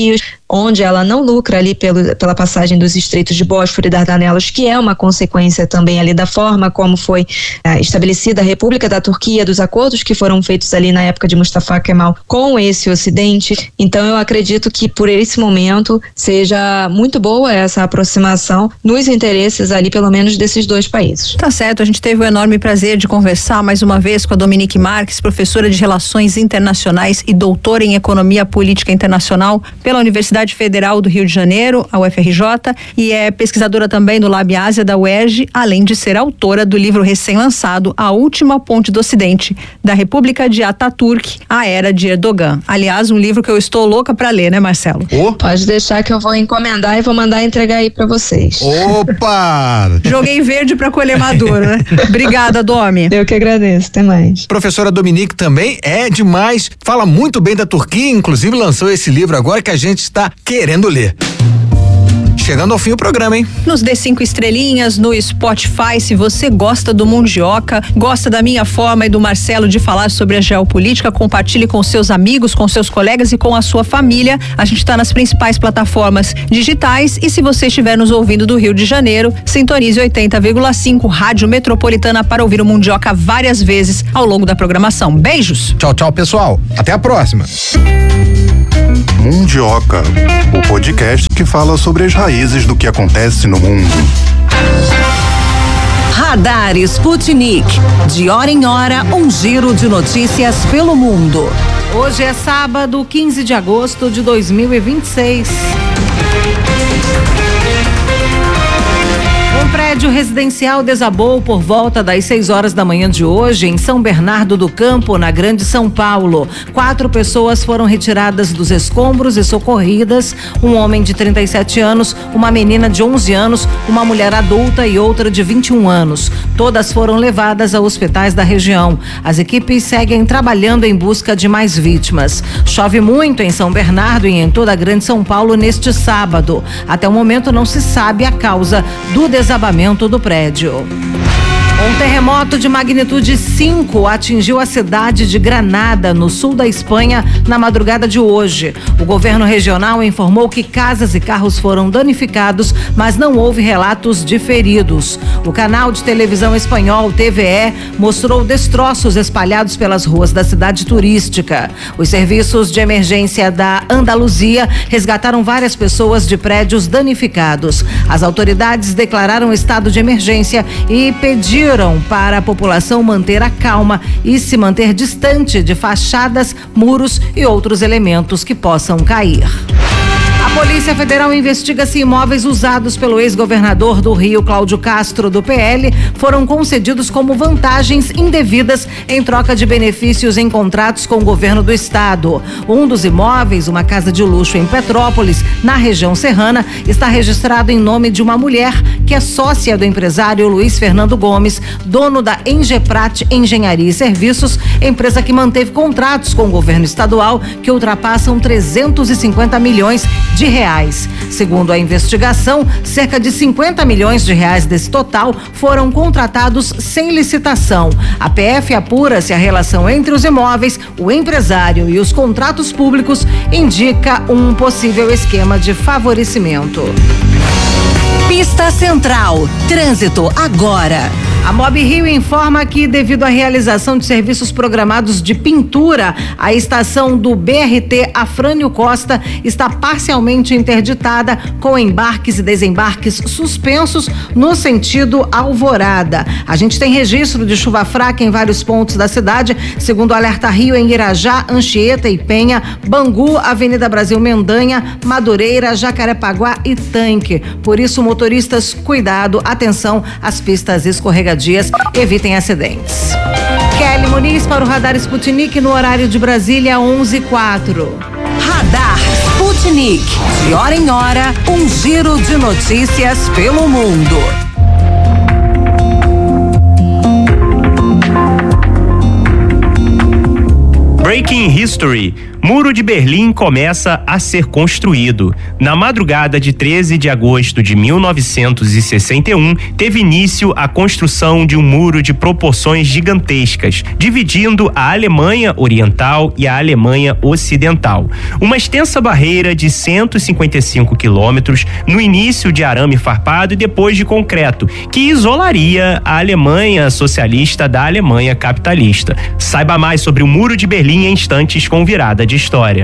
Speaker 4: onde ela não lucra ali pelo, pela passagem dos estreitos de Bósforo e Dardanelos, que é uma consequência também ali da forma como foi é, estabelecida a República da Turquia, dos acordos que foram feitos ali na época de Mustafa Kemal com esse Ocidente. Então eu acredito que por esse momento seja muito boa essa aproximação nos interesses ali, pelo menos, desses dois países.
Speaker 3: Tá certo, a gente teve o enorme prazer de conversar mais uma vez com a Dominique Marques, professora de Relações Internacionais e doutora em Economia Política Internacional pela Universidade Federal do Rio de Janeiro, a U F R J, e é pesquisadora também do Lab Ásia da U E R J, além de ser autora do livro recém-lançado A Última Ponte do Ocidente, da República de Ataturk à Era de Erdogan. Aliás, um livro que eu estou louca para ler, né, Marcelo?
Speaker 4: Oh. Pode deixar que eu vou encomendar e vou mandar entregar aí para vocês.
Speaker 2: Opa!
Speaker 3: Joguei verde para colher maduro, né? Obrigada, Domi.
Speaker 4: Eu que agradeço, até mais.
Speaker 2: Professora Dominique também é demais, fala muito bem da Turquia, inclusive lançou esse livro agora que a gente está querendo ler. Chegando ao fim do programa, hein?
Speaker 3: Nos dê cinco estrelinhas no Spotify, se você gosta do Mundioca, gosta da minha forma e do Marcelo de falar sobre a geopolítica, compartilhe com seus amigos, com seus colegas e com a sua família. A gente está nas principais plataformas digitais e se você estiver nos ouvindo do Rio de Janeiro, sintonize oitenta vírgula cinco Rádio Metropolitana para ouvir o Mundioca várias vezes ao longo da programação. Beijos!
Speaker 2: Tchau, tchau, pessoal. Até a próxima.
Speaker 5: Mundioca, o podcast que fala sobre as raízes do que acontece no mundo.
Speaker 6: Radar Sputnik. De hora em hora, um giro de notícias pelo mundo. Hoje é sábado, quinze de agosto de dois mil e vinte e seis. Um prédio residencial desabou por volta das seis horas da manhã de hoje em São Bernardo do Campo, na Grande São Paulo. Quatro pessoas foram retiradas dos escombros e socorridas. Um homem de trinta e sete anos, uma menina de onze anos, uma mulher adulta e outra de vinte e um anos. Todas foram levadas a hospitais da região. As equipes seguem trabalhando em busca de mais vítimas. Chove muito em São Bernardo e em toda a Grande São Paulo neste sábado. Até o momento não se sabe a causa do desabamento do prédio. Um terremoto de magnitude cinco atingiu a cidade de Granada, no sul da Espanha, na madrugada de hoje. O governo regional informou que casas e carros foram danificados, mas não houve relatos de feridos. O canal de televisão espanhol T V E mostrou destroços espalhados pelas ruas da cidade turística. Os serviços de emergência da Andaluzia resgataram várias pessoas de prédios danificados. As autoridades declararam estado de emergência e pediram para a população manter a calma e se manter distante de fachadas, muros e outros elementos que possam cair. A Polícia Federal investiga se imóveis usados pelo ex-governador do Rio, Cláudio Castro, do P L, foram concedidos como vantagens indevidas em troca de benefícios em contratos com o governo do estado. Um dos imóveis, uma casa de luxo em Petrópolis, na região serrana, está registrado em nome de uma mulher que é sócia do empresário Luiz Fernando Gomes, dono da Engeprat Engenharia e Serviços, empresa que manteve contratos com o governo estadual que ultrapassam trezentos e cinquenta milhões de reais. Segundo a investigação, cerca de cinquenta milhões de reais desse total foram contratados sem licitação. A P F apura se a relação entre os imóveis, o empresário e os contratos públicos indica um possível esquema de favorecimento. Pista Central. Trânsito agora. A Mob Rio informa que, devido à realização de serviços programados de pintura, a estação do B R T Afrânio Costa está parcialmente interditada, com embarques e desembarques suspensos no sentido Alvorada. A gente tem registro de chuva fraca em vários pontos da cidade, segundo o Alerta Rio, em Irajá, Anchieta e Penha, Bangu, Avenida Brasil Mendanha, Madureira, Jacarepaguá e Tanque. Por isso, motoristas, cuidado, atenção às pistas escorregadias. Evitem acidentes. Kelly Muniz para o Radar Sputnik no horário de Brasília, onze e quatro. Radar Sputnik. De hora em hora, um giro de notícias pelo mundo.
Speaker 7: Breaking History. Muro de Berlim começa a ser construído. Na madrugada de treze de agosto de mil novecentos e sessenta e um, teve início a construção de um muro de proporções gigantescas, dividindo a Alemanha Oriental e a Alemanha Ocidental. Uma extensa barreira de cento e cinquenta e cinco quilômetros, no início de arame farpado e depois de concreto, que isolaria a Alemanha socialista da Alemanha capitalista. Saiba mais sobre o Muro de Berlim em instantes com Virada de História.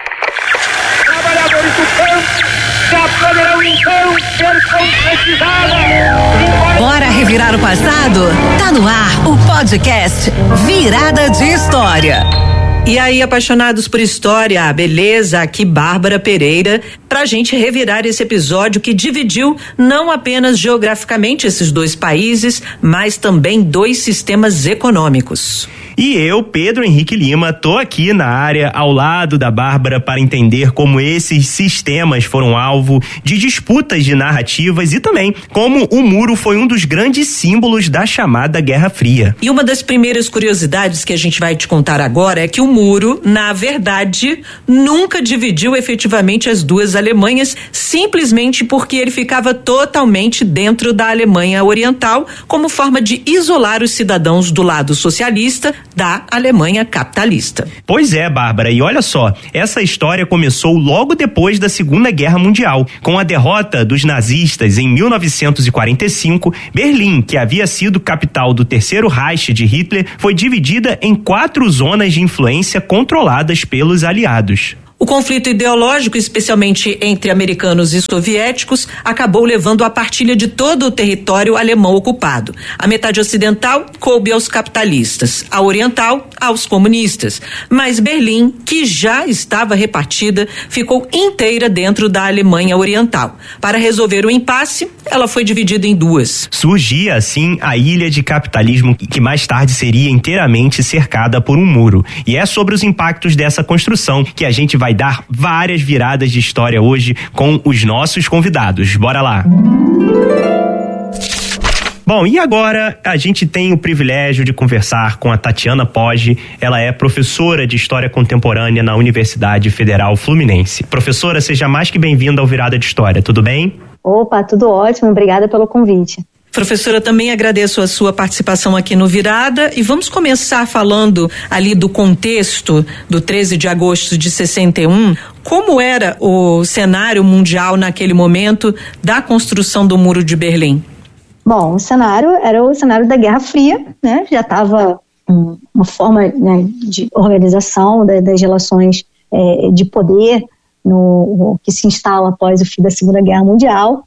Speaker 8: Trabalhadores do campo já poderão então ser concretizados.
Speaker 6: Bora revirar o passado? Tá no ar o podcast Virada de História.
Speaker 9: E aí, apaixonados por história, beleza? Aqui Bárbara Pereira, pra gente revirar esse episódio que dividiu não apenas geograficamente esses dois países, mas também dois sistemas econômicos.
Speaker 7: E eu, Pedro Henrique Lima, tô aqui na área ao lado da Bárbara para entender como esses sistemas foram alvo de disputas de narrativas e também como o muro foi um dos grandes símbolos da chamada Guerra Fria.
Speaker 9: E uma das primeiras curiosidades que a gente vai te contar agora é que o muro, na verdade, nunca dividiu efetivamente as duas Alemanhas, simplesmente porque ele ficava totalmente dentro da Alemanha Oriental, como forma de isolar os cidadãos do lado socialista da Alemanha capitalista.
Speaker 7: Pois é, Bárbara, e olha só, essa história começou logo depois da Segunda Guerra Mundial, com a derrota dos nazistas em mil novecentos e quarenta e cinco. Berlim, que havia sido capital do Terceiro Reich de Hitler, foi dividida em quatro zonas de influência controladas pelos aliados.
Speaker 9: O conflito ideológico, especialmente entre americanos e soviéticos, acabou levando à partilha de todo o território alemão ocupado. A metade ocidental coube aos capitalistas, a oriental aos comunistas. Mas Berlim, que já estava repartida, ficou inteira dentro da Alemanha Oriental. Para resolver o impasse, ela foi dividida em duas.
Speaker 7: Surgia, assim, a ilha de capitalismo que mais tarde seria inteiramente cercada por um muro. E é sobre os impactos dessa construção que a gente vai vai dar várias viradas de história hoje com os nossos convidados. Bora lá! Bom, e agora a gente tem o privilégio de conversar com a Tatiana Poggi. Ela é professora de História Contemporânea na Universidade Federal Fluminense. Professora, seja mais que bem-vinda ao Virada de História, tudo bem?
Speaker 4: Opa, tudo ótimo, obrigada pelo convite.
Speaker 9: Professora, também agradeço a sua participação aqui no Virada e vamos começar falando ali do contexto do treze de agosto de sessenta e um. Como era o cenário mundial naquele momento da construção do Muro de Berlim?
Speaker 4: Bom, o cenário era o cenário da Guerra Fria, né? Já estava um, uma forma, né, de organização da, das relações é, de poder no, que se instala após o fim da Segunda Guerra Mundial.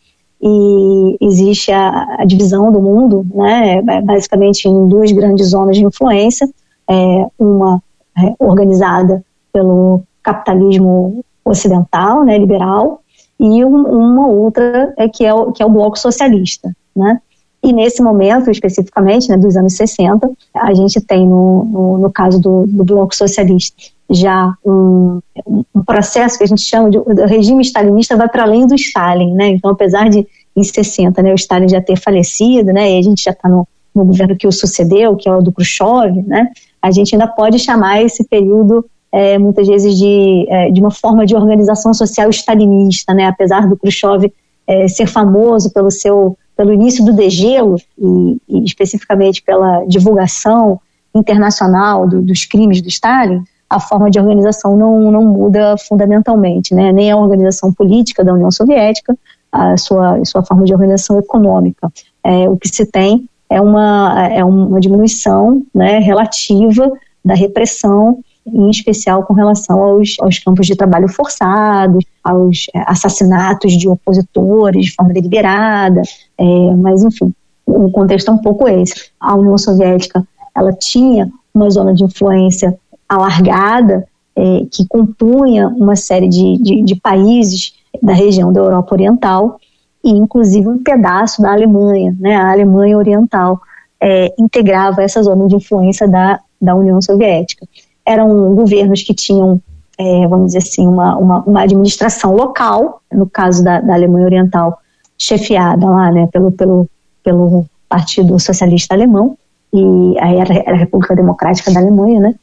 Speaker 4: E existe a, a divisão do mundo, né, basicamente em duas grandes zonas de influência, é, uma é, organizada pelo capitalismo ocidental, né, liberal, e um, uma outra é que, é o, que é o bloco socialista, né. E nesse momento, especificamente, né, dos anos sessenta, a gente tem no, no, no caso do, do bloco socialista já um, um processo que a gente chama de o regime stalinista vai para além do Stalin, né? Então, apesar de em sessenta, né, o Stalin já ter falecido, né, e a gente já está no, no governo que o sucedeu, que é o do Khrushchev, né, a gente ainda pode chamar esse período é, muitas vezes de, é, de uma forma de organização social stalinista, né? Apesar do Khrushchev é, ser famoso pelo seu pelo início do degelo e, e especificamente pela divulgação internacional do, dos crimes do Stalin, a forma de organização não, não muda fundamentalmente, né? Nem a organização política da União Soviética, a sua, sua forma de organização econômica. É, o que se tem é uma, é uma diminuição, né, relativa da repressão, em especial com relação aos, aos campos de trabalho forçados, aos assassinatos de opositores de forma deliberada, é, mas enfim, o contexto é um pouco esse. A União Soviética, ela tinha uma zona de influência alargada, é, que compunha uma série de, de, de países da região da Europa Oriental e inclusive um pedaço da Alemanha, né? A Alemanha Oriental é, integrava essa zona de influência da, da União Soviética. Eram governos que tinham, é, vamos dizer assim, uma, uma, uma administração local, no caso da, da Alemanha Oriental, chefiada lá, né, pelo, pelo, pelo Partido Socialista Alemão,
Speaker 10: e aí era, era a República Democrática da Alemanha, né,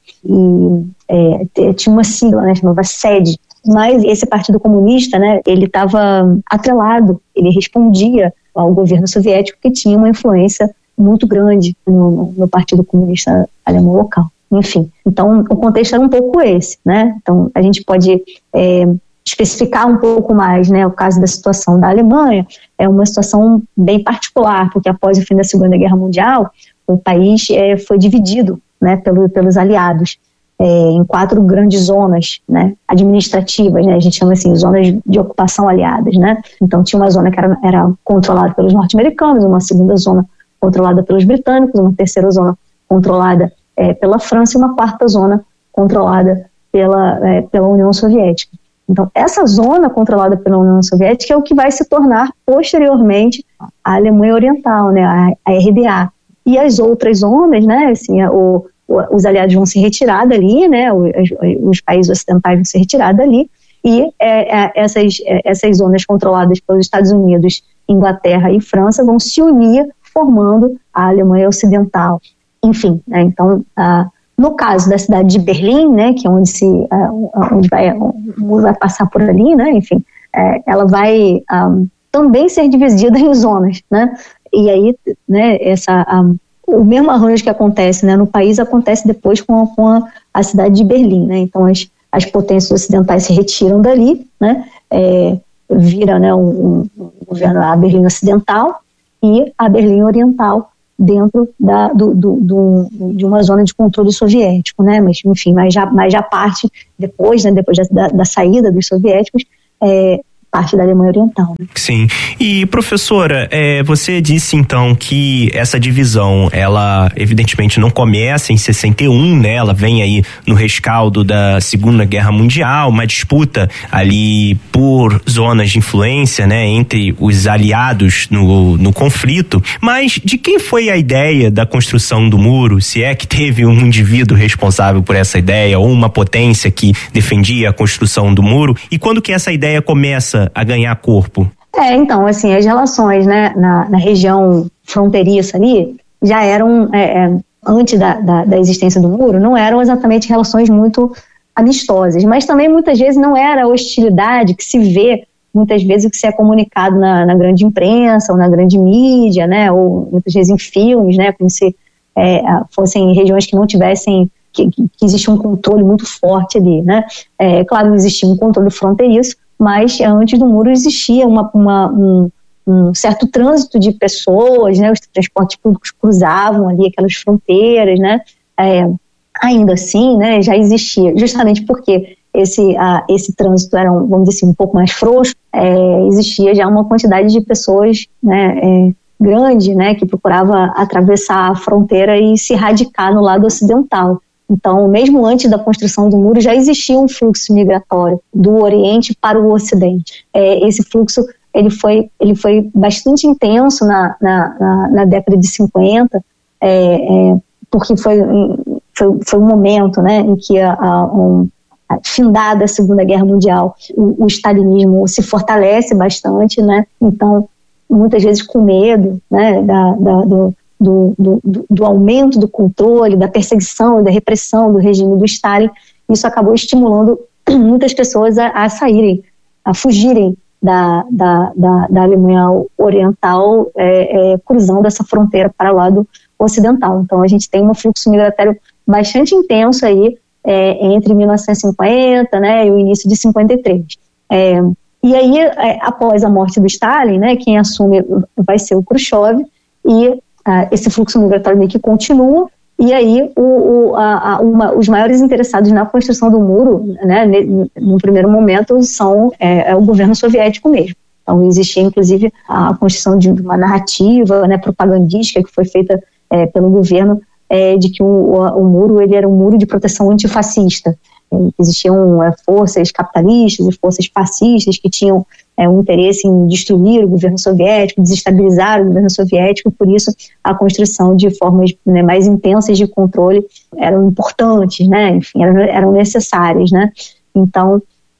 Speaker 10: e é, tinha uma sigla, né, chamava S E D, mas esse Partido Comunista, né, ele estava atrelado, ele respondia ao governo soviético, que tinha uma influência muito grande no, no Partido Comunista Alemão local. Enfim, então o contexto era um pouco esse, né? Então a gente pode é, especificar um pouco mais, né? O caso da situação da Alemanha é uma situação bem particular, porque após o fim da Segunda Guerra Mundial, o país é, foi dividido, né, pelo, pelos aliados é, em quatro grandes zonas, né, administrativas, né? A gente chama assim, zonas de ocupação aliadas, né? Então tinha uma zona que era, era controlada pelos norte-americanos, uma segunda zona controlada pelos britânicos, uma terceira zona controlada É, pela França e uma quarta zona controlada pela, é, pela União Soviética. Então, essa zona controlada pela União Soviética é o que vai se tornar, posteriormente, a Alemanha Oriental, né, a, a R D A. E as outras zonas, né, assim, o, o, os aliados vão se retirar dali, né, os, os países ocidentais vão se retirar dali, e é, é, essas, é, essas zonas controladas pelos Estados Unidos, Inglaterra e França vão se unir, formando a Alemanha Ocidental. Enfim, né, então, ah, no caso da cidade de Berlim, né, que é onde, se, ah, onde vai, onde vai passar por ali, né, enfim, é, ela vai ah, também ser dividida em zonas, né, e aí, né, essa, ah, o mesmo arranjo que acontece, né, no país acontece depois com, a, com a, a cidade de Berlim, né, então as, as potências ocidentais se retiram dali, né, é, vira, né, um, um governo, a Berlim Ocidental e a Berlim Oriental, dentro da, do, do, do, de uma zona de controle soviético, né? Mas, enfim, mas já, mas já parte depois, né? Depois da, da saída dos soviéticos, é, parte da Alemanha Oriental. Né?
Speaker 7: Sim. E, professora, é, você disse então que essa divisão, ela evidentemente não começa em sessenta e um, né? Ela vem aí no rescaldo da Segunda Guerra Mundial, uma disputa ali por zonas de influência, né? Entre os aliados no, no conflito. Mas de quem foi a ideia da construção do muro? Se é que teve um indivíduo responsável por essa ideia ou uma potência que defendia a construção do muro? E quando que essa ideia começa a ganhar corpo?
Speaker 10: É, então, assim, as relações, né, na, na região fronteiriça ali, já eram, é, é, antes da, da, da existência do muro, não eram exatamente relações muito amistosas, mas também muitas vezes não era a hostilidade que se vê, muitas vezes o que se é comunicado na, na grande imprensa, ou na grande mídia, né, ou muitas vezes em filmes, né, como se é, fossem regiões que não tivessem, que, que existia um controle muito forte ali, né. É, claro, não existia um controle fronteiriço, mas antes do muro existia uma, uma, um, um certo trânsito de pessoas, né, os transportes públicos cruzavam ali aquelas fronteiras, né, é, ainda assim, né, já existia, justamente porque esse, a, esse trânsito era, um, vamos dizer assim, um pouco mais frouxo, é, existia já uma quantidade de pessoas, né, é, grande, né, que procurava atravessar a fronteira e se radicar no lado ocidental. Então, mesmo antes da construção do muro, já existia um fluxo migratório do Oriente para o Ocidente. É, esse fluxo ele foi, ele foi bastante intenso na, na, na, na década de cinquenta, é, é, porque foi, foi, foi um momento, né, em que, a, a, um, a findada a Segunda Guerra Mundial, o, o stalinismo se fortalece bastante, né, então, muitas vezes com medo, né, da, da, do Do, do, do aumento do controle, da perseguição e da repressão do regime do Stalin. Isso acabou estimulando muitas pessoas a, a saírem, a fugirem da, da, da, da Alemanha Oriental, é, é, cruzando essa fronteira para o lado ocidental. Então a gente tem um fluxo migratório bastante intenso aí, é, entre mil novecentos e cinquenta, né, e o início de cinquenta e três. É, e aí, é, após a morte do Stalin, né, quem assume vai ser o Khrushchev, e Uh, esse fluxo migratório meio que continua, e aí o, o, a, a, uma, os maiores interessados na construção do muro, né, no, no primeiro momento, são é, é o governo soviético mesmo. Então existia inclusive a construção de uma narrativa, né, propagandística que foi feita é, pelo governo, é, de que o, o, o muro ele era um muro de proteção antifascista. Existiam é, forças capitalistas e forças fascistas que tinham é, um interesse em destruir o governo soviético, desestabilizar o governo soviético, por isso a construção de formas, né, mais intensas de controle eram importantes, né, enfim, eram, eram necessárias, né. Então,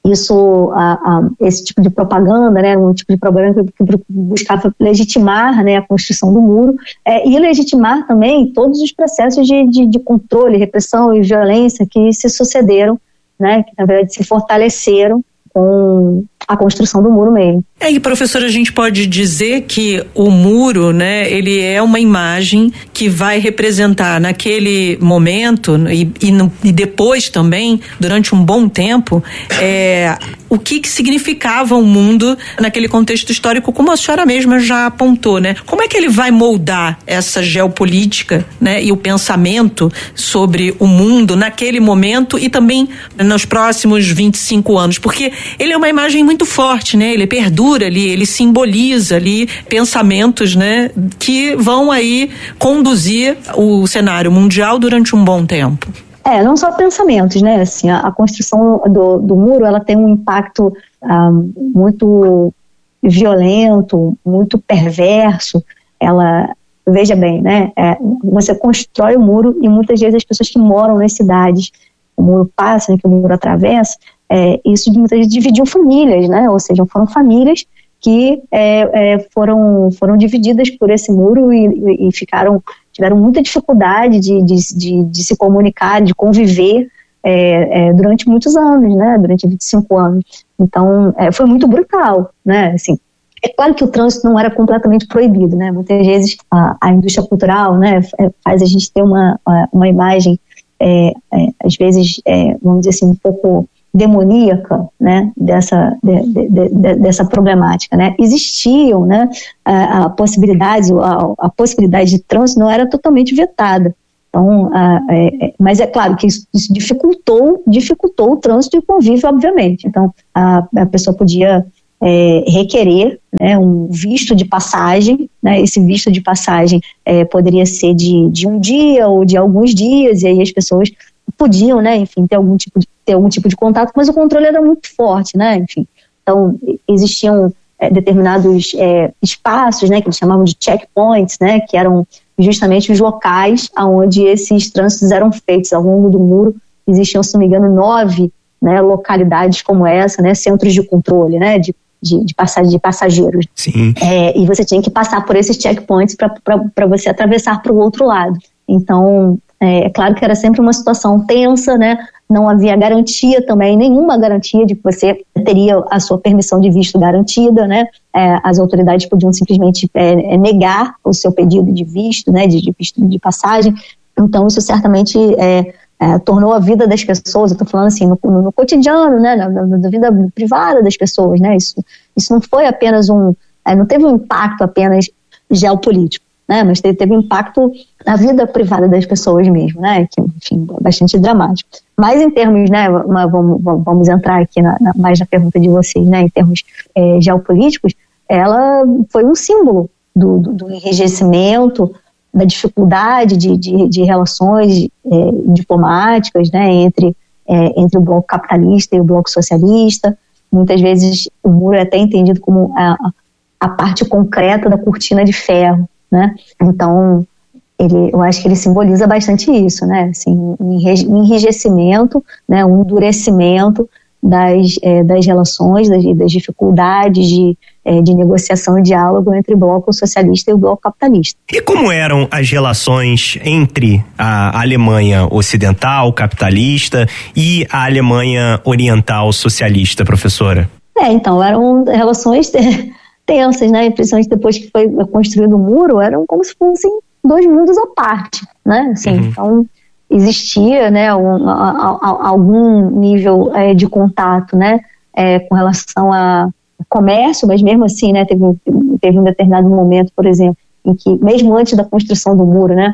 Speaker 10: isso, a, a, esse tipo de propaganda, né, um tipo de propaganda que, que buscava legitimar, né, a construção do muro, é, e legitimar também todos os processos de, de, de controle, repressão e violência que se sucederam, né, que na verdade se fortaleceram com a construção do muro mesmo.
Speaker 9: É, e professora, a gente pode dizer que o muro, né, ele é uma imagem que vai representar naquele momento e, e, no, e depois também, durante um bom tempo, é, o que, que significava o mundo naquele contexto histórico, como a senhora mesma já apontou, né? Como é que ele vai moldar essa geopolítica, né, e o pensamento sobre o mundo naquele momento e também nos próximos vinte e cinco anos? Porque ele é uma imagem muito forte, né? Ele perdura ali, ele simboliza ali pensamentos, né, que vão aí conduzir o cenário mundial durante um bom tempo.
Speaker 10: É, não só pensamentos, né? Assim, a, a construção do, do muro, ela tem um impacto ah, muito violento, muito perverso. Ela, veja bem, né? É, você constrói o muro e muitas vezes as pessoas que moram nas cidades, o muro passa, né, que o muro atravessa, é, isso muitas vezes dividiu famílias, né? Ou seja, foram famílias que é, é, foram, foram divididas por esse muro e, e, e ficaram, tiveram muita dificuldade de, de, de, de se comunicar, de conviver é, é, durante muitos anos, né? Durante vinte e cinco anos. Então, é, foi muito brutal, né? Assim, é claro que o trânsito não era completamente proibido, né? Muitas vezes a, a indústria cultural, né, faz a gente ter uma, uma imagem, é, é, às vezes, é, vamos dizer assim, um pouco demoníaca, né, dessa, de, de, de, dessa problemática, né? Existiam, né, a, a possibilidade, a, a possibilidade de trânsito não era totalmente vetada. Então, a, é, mas é claro que isso, isso dificultou, dificultou o trânsito e o convívio, obviamente. Então, a, a pessoa podia é, requerer, né, um visto de passagem, né? Esse visto de passagem é, poderia ser de, de um dia ou de alguns dias, e aí as pessoas podiam, né, enfim, ter algum tipo de, ter algum tipo de contato, mas o controle era muito forte, né, enfim. Então, existiam é, determinados é, espaços, né, que eles chamavam de checkpoints, né, que eram justamente os locais onde esses trânsitos eram feitos. Ao longo do muro existiam, se não me engano, nove, né, localidades como essa, né, centros de controle, né, de, de, de, passagem, de passageiros.
Speaker 7: Sim.
Speaker 10: É, e você tinha que passar por esses checkpoints para você atravessar para o outro lado. Então, É, é claro que era sempre uma situação tensa, né? Não havia garantia também, nenhuma garantia de que você teria a sua permissão de visto garantida, né? É, as autoridades podiam simplesmente é, negar o seu pedido de visto, né? De, de visto de passagem. Então, isso certamente é, é, tornou a vida das pessoas, eu estou falando assim, no, no, no cotidiano, né? Na, na, na vida privada das pessoas, né? Isso, isso não foi apenas um, é, não teve um impacto apenas geopolítico, né, mas teve, teve impacto na vida privada das pessoas mesmo, né, que, enfim, é bastante dramático. Mas em termos, né, uma, vamos, vamos entrar aqui na, na, mais na pergunta de vocês, né, em termos é, geopolíticos, ela foi um símbolo do, do, do enrijecimento, da dificuldade de, de, de relações é, diplomáticas, né, entre, é, entre o bloco capitalista e o bloco socialista. Muitas vezes o muro é até entendido como a, a parte concreta da cortina de ferro, né? Então, ele, eu acho que ele simboliza bastante isso, né? Assim, um enrijecimento, né? Um endurecimento das, é, das relações, das, das dificuldades de, é, de negociação e diálogo entre o bloco socialista e o bloco capitalista.
Speaker 7: E como eram as relações entre a Alemanha ocidental, capitalista, e a Alemanha oriental socialista, professora?
Speaker 10: É, então, eram relações tensas, né? Principalmente depois que foi construído o muro, eram como se fossem dois mundos à parte, né? Assim, uhum. Então, existia, né, um, a, a, algum nível é, de contato, né, é, com relação a comércio, mas mesmo assim, né, teve, teve um determinado momento, por exemplo, em que, mesmo antes da construção do muro, né,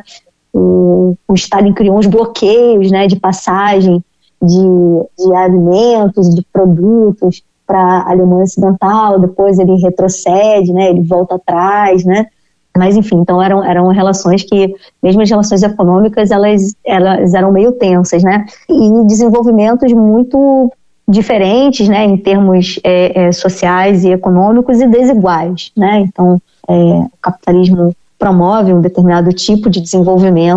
Speaker 10: o, o Stalin criou uns bloqueios, né, de passagem de, de alimentos, de produtos para a Alemanha Ocidental, depois ele retrocede, né, ele volta atrás, né, mas enfim, então eram, eram relações que, mesmo as relações econômicas, elas, elas eram meio tensas, né, e desenvolvimentos muito diferentes, né, em termos é, é, sociais e econômicos e desiguais, né, então é, o capitalismo promove um determinado tipo de desenvolvimento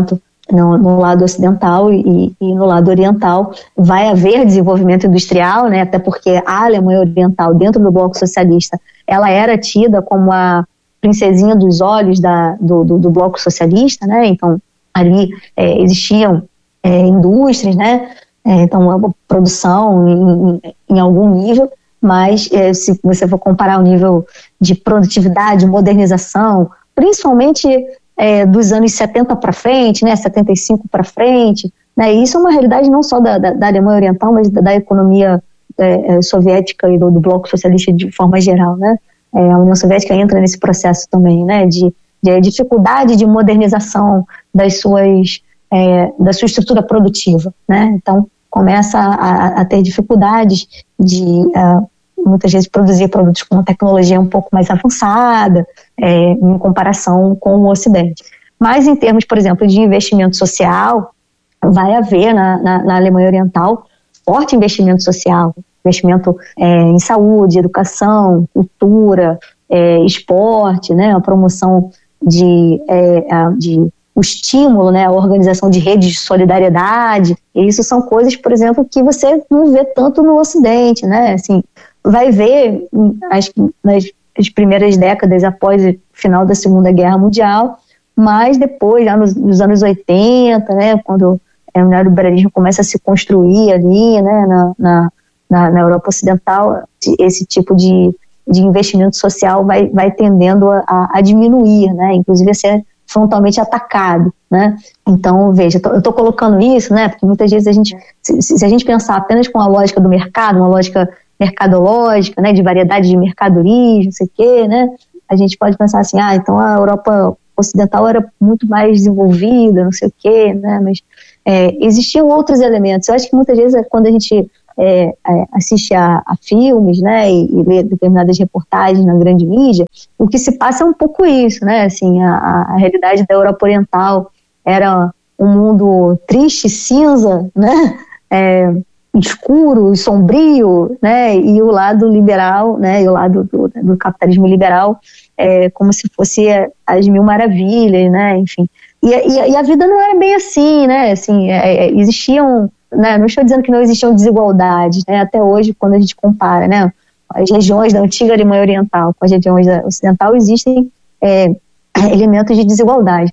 Speaker 10: no, no lado ocidental e, e no lado oriental vai haver desenvolvimento industrial, né, até porque a Alemanha Oriental, dentro do bloco socialista, ela era tida como a princesinha dos olhos da, do, do, do bloco socialista, né, então ali é, existiam é, indústrias, né, é, então a produção em, em, em algum nível, mas é, se você for comparar o nível de produtividade, modernização, principalmente é, dos anos setenta para frente, né, setenta e cinco para frente, né, isso é uma realidade não só da, da, da Alemanha Oriental, mas da, da economia é, soviética e do, do bloco socialista de forma geral, né, é, a União Soviética entra nesse processo também, né, de, de dificuldade de modernização das suas, é, da sua estrutura produtiva, né, então começa a, a ter dificuldades de uh, muitas vezes produzir produtos com uma tecnologia um pouco mais avançada, é, em comparação com o Ocidente. Mas em termos, por exemplo, de investimento social, vai haver na, na, na Alemanha Oriental forte investimento social, investimento é, em saúde, educação, cultura, é, esporte, né, a promoção de, é, a, de o estímulo, né, a organização de redes de solidariedade. E isso são coisas, por exemplo, que você não vê tanto no Ocidente, né, assim, vai ver, acho que nas as primeiras décadas após o final da Segunda Guerra Mundial, mas depois, já nos, nos anos oitenta, né, quando é, o neoliberalismo começa a se construir ali, né, na, na, na, na Europa Ocidental, esse tipo de, de investimento social vai, vai tendendo a, a diminuir, né, inclusive a ser frontalmente atacado, né, então, veja, eu estou colocando isso, né, porque muitas vezes a gente, se, se a gente pensar apenas com a lógica do mercado, uma lógica mercadológica, né, de variedade de mercadorias, não sei o quê, né, a gente pode pensar assim, ah, então a Europa Ocidental era muito mais desenvolvida, não sei o quê, né, mas é, existiam outros elementos. Eu acho que muitas vezes quando a gente é, assiste a, a filmes, né, e, e lê determinadas reportagens na grande mídia, o que se passa é um pouco isso, né, assim, a, a realidade da Europa Oriental era um mundo triste, cinza, né, é, escuro, sombrio, né, e o lado liberal, né, e o lado do, do capitalismo liberal, é, como se fosse as mil maravilhas, né, enfim. E, e, e a vida não era bem assim, né, assim, é, existiam, né, não estou dizendo que não existiam desigualdades, né, até hoje, quando a gente compara, né, as regiões da antiga Alemanha Oriental com as regiões da Ocidental, existem é, elementos de desigualdade,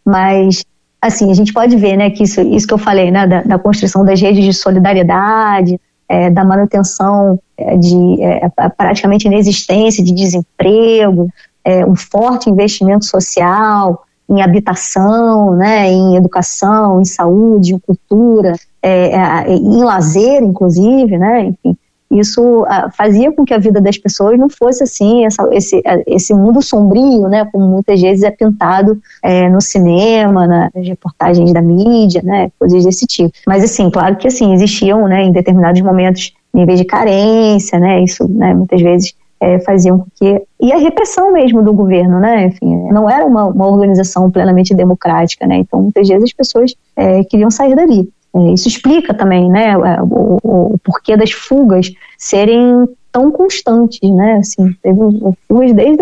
Speaker 10: mas assim, a gente pode ver, né, que isso, isso que eu falei, né, da, da construção das redes de solidariedade, é, da manutenção é, de é, praticamente inexistência de desemprego, é, um forte investimento social em habitação, né, em educação, em saúde, em cultura, é, é, em lazer, inclusive, né, enfim. Isso ah, fazia com que a vida das pessoas não fosse assim, essa, esse, esse mundo sombrio, né, como muitas vezes é pintado é, no cinema, nas reportagens da mídia, né, coisas desse tipo. Mas assim, claro que assim, existiam, né, em determinados momentos níveis de carência, né, isso, né, muitas vezes é, faziam com que... E a repressão mesmo do governo, né, enfim, não era uma, uma organização plenamente democrática, né, então muitas vezes as pessoas é, queriam sair dali. Isso explica também, né, o, o, o porquê das fugas serem tão constantes, né, assim, teve fugas desde,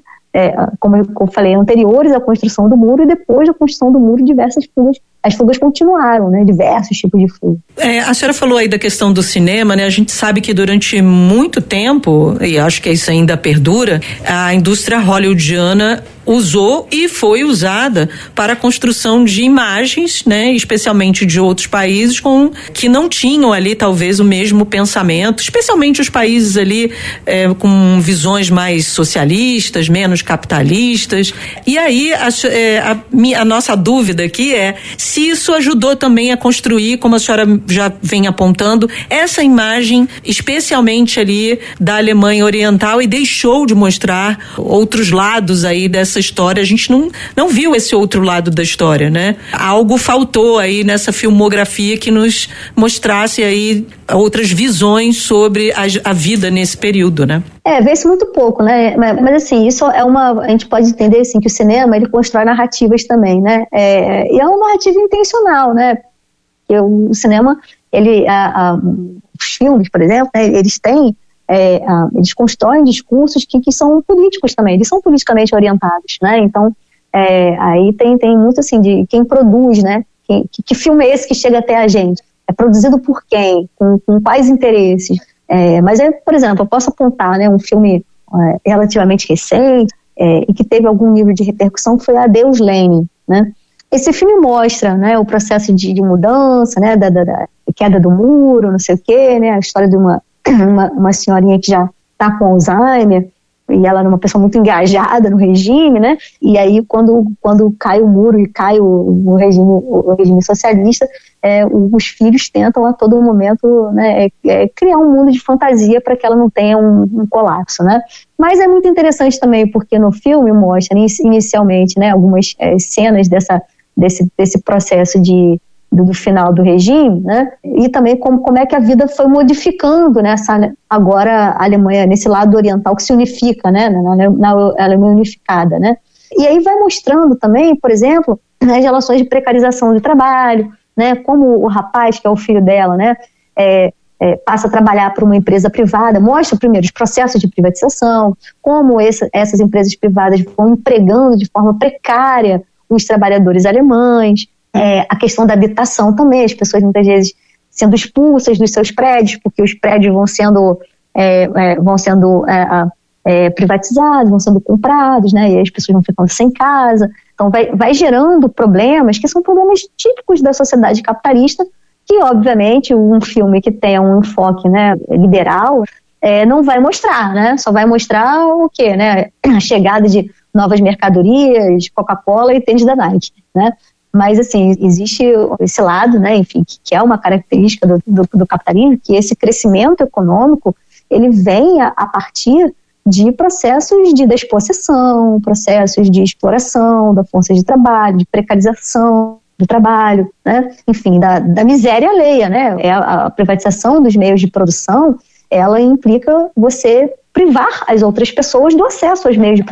Speaker 10: é, como eu falei, anteriores à construção do muro e depois da construção do muro, diversas fugas, as fugas continuaram, né, diversos tipos de fugas.
Speaker 9: É, a senhora falou aí da questão do cinema, né, a gente sabe que durante muito tempo, e acho que isso ainda perdura, a indústria hollywoodiana usou e foi usada para a construção de imagens, né, especialmente de outros países com, que não tinham ali talvez o mesmo pensamento, especialmente os países ali é, com visões mais socialistas, menos capitalistas. E aí a, é, a, a nossa dúvida aqui é se isso ajudou também a construir, como a senhora já vem apontando, essa imagem especialmente ali da Alemanha Oriental e deixou de mostrar outros lados aí dessa história. A gente não, não viu esse outro lado da história, né? Algo faltou aí nessa filmografia que nos mostrasse aí outras visões sobre a, a vida nesse período, né?
Speaker 10: É, vê-se muito pouco, né? Mas, mas assim, isso é uma... A gente pode entender assim, que o cinema, ele constrói narrativas também, né? É, e é uma narrativa intencional, né? Porque o cinema, ele... A, a, os filmes, por exemplo, né, eles têm... É, a, eles constroem discursos que, que são políticos também, eles são politicamente orientados, né? Então, é, aí tem, tem muito assim de quem produz, né? Que, que, que filme é esse que chega até a gente? É produzido por quem? Com, com quais interesses? É, mas, é, por exemplo, eu posso apontar, né, um filme é, relativamente recente é, e que teve algum nível de repercussão, que foi Adeus Lenin, né? Esse filme mostra, né, o processo de, de mudança, né, da, da, da queda do muro, não sei o quê, né, a história de uma, uma, uma senhorinha que já está com Alzheimer, e ela era uma pessoa muito engajada no regime, né? E aí quando, quando cai o muro e cai o, o, regime, o regime socialista, é, os filhos tentam a todo momento, né, é, é criar um mundo de fantasia para que ela não tenha um, um colapso, né? Mas é muito interessante também porque no filme mostra inicialmente, né, algumas é, cenas dessa, desse, desse processo de Do, do final do regime, né? E também como, como é que a vida foi modificando nessa, agora a Alemanha, nesse lado oriental que se unifica, né? Na, na, na Alemanha unificada, né? E aí vai mostrando também, por exemplo, as relações de precarização do trabalho, né? Como o rapaz, que é o filho dela, né? É, é, passa a trabalhar para uma empresa privada, mostra primeiro os processos de privatização, como essa, essas empresas privadas vão empregando de forma precária os trabalhadores alemães. É, a questão da habitação também, as pessoas muitas vezes sendo expulsas dos seus prédios, porque os prédios vão sendo, é, é, vão sendo é, é, privatizados, vão sendo comprados, né, e aí as pessoas vão ficando sem casa. Então vai, vai gerando problemas que são problemas típicos da sociedade capitalista, que obviamente um filme que tenha um enfoque, né, liberal é, não vai mostrar, né, só vai mostrar o quê, né, a chegada de novas mercadorias, Coca-Cola e tênis da Nike, né. Mas, assim, existe esse lado, né, enfim, que, que é uma característica do, do, do capitalismo, que esse crescimento econômico, ele vem a, a partir de processos de despossessão, processos de exploração da força de trabalho, de precarização do trabalho, né, enfim, da, da miséria alheia, né, é a, a privatização dos meios de produção, ela implica você privar as outras pessoas do acesso aos meios de produção.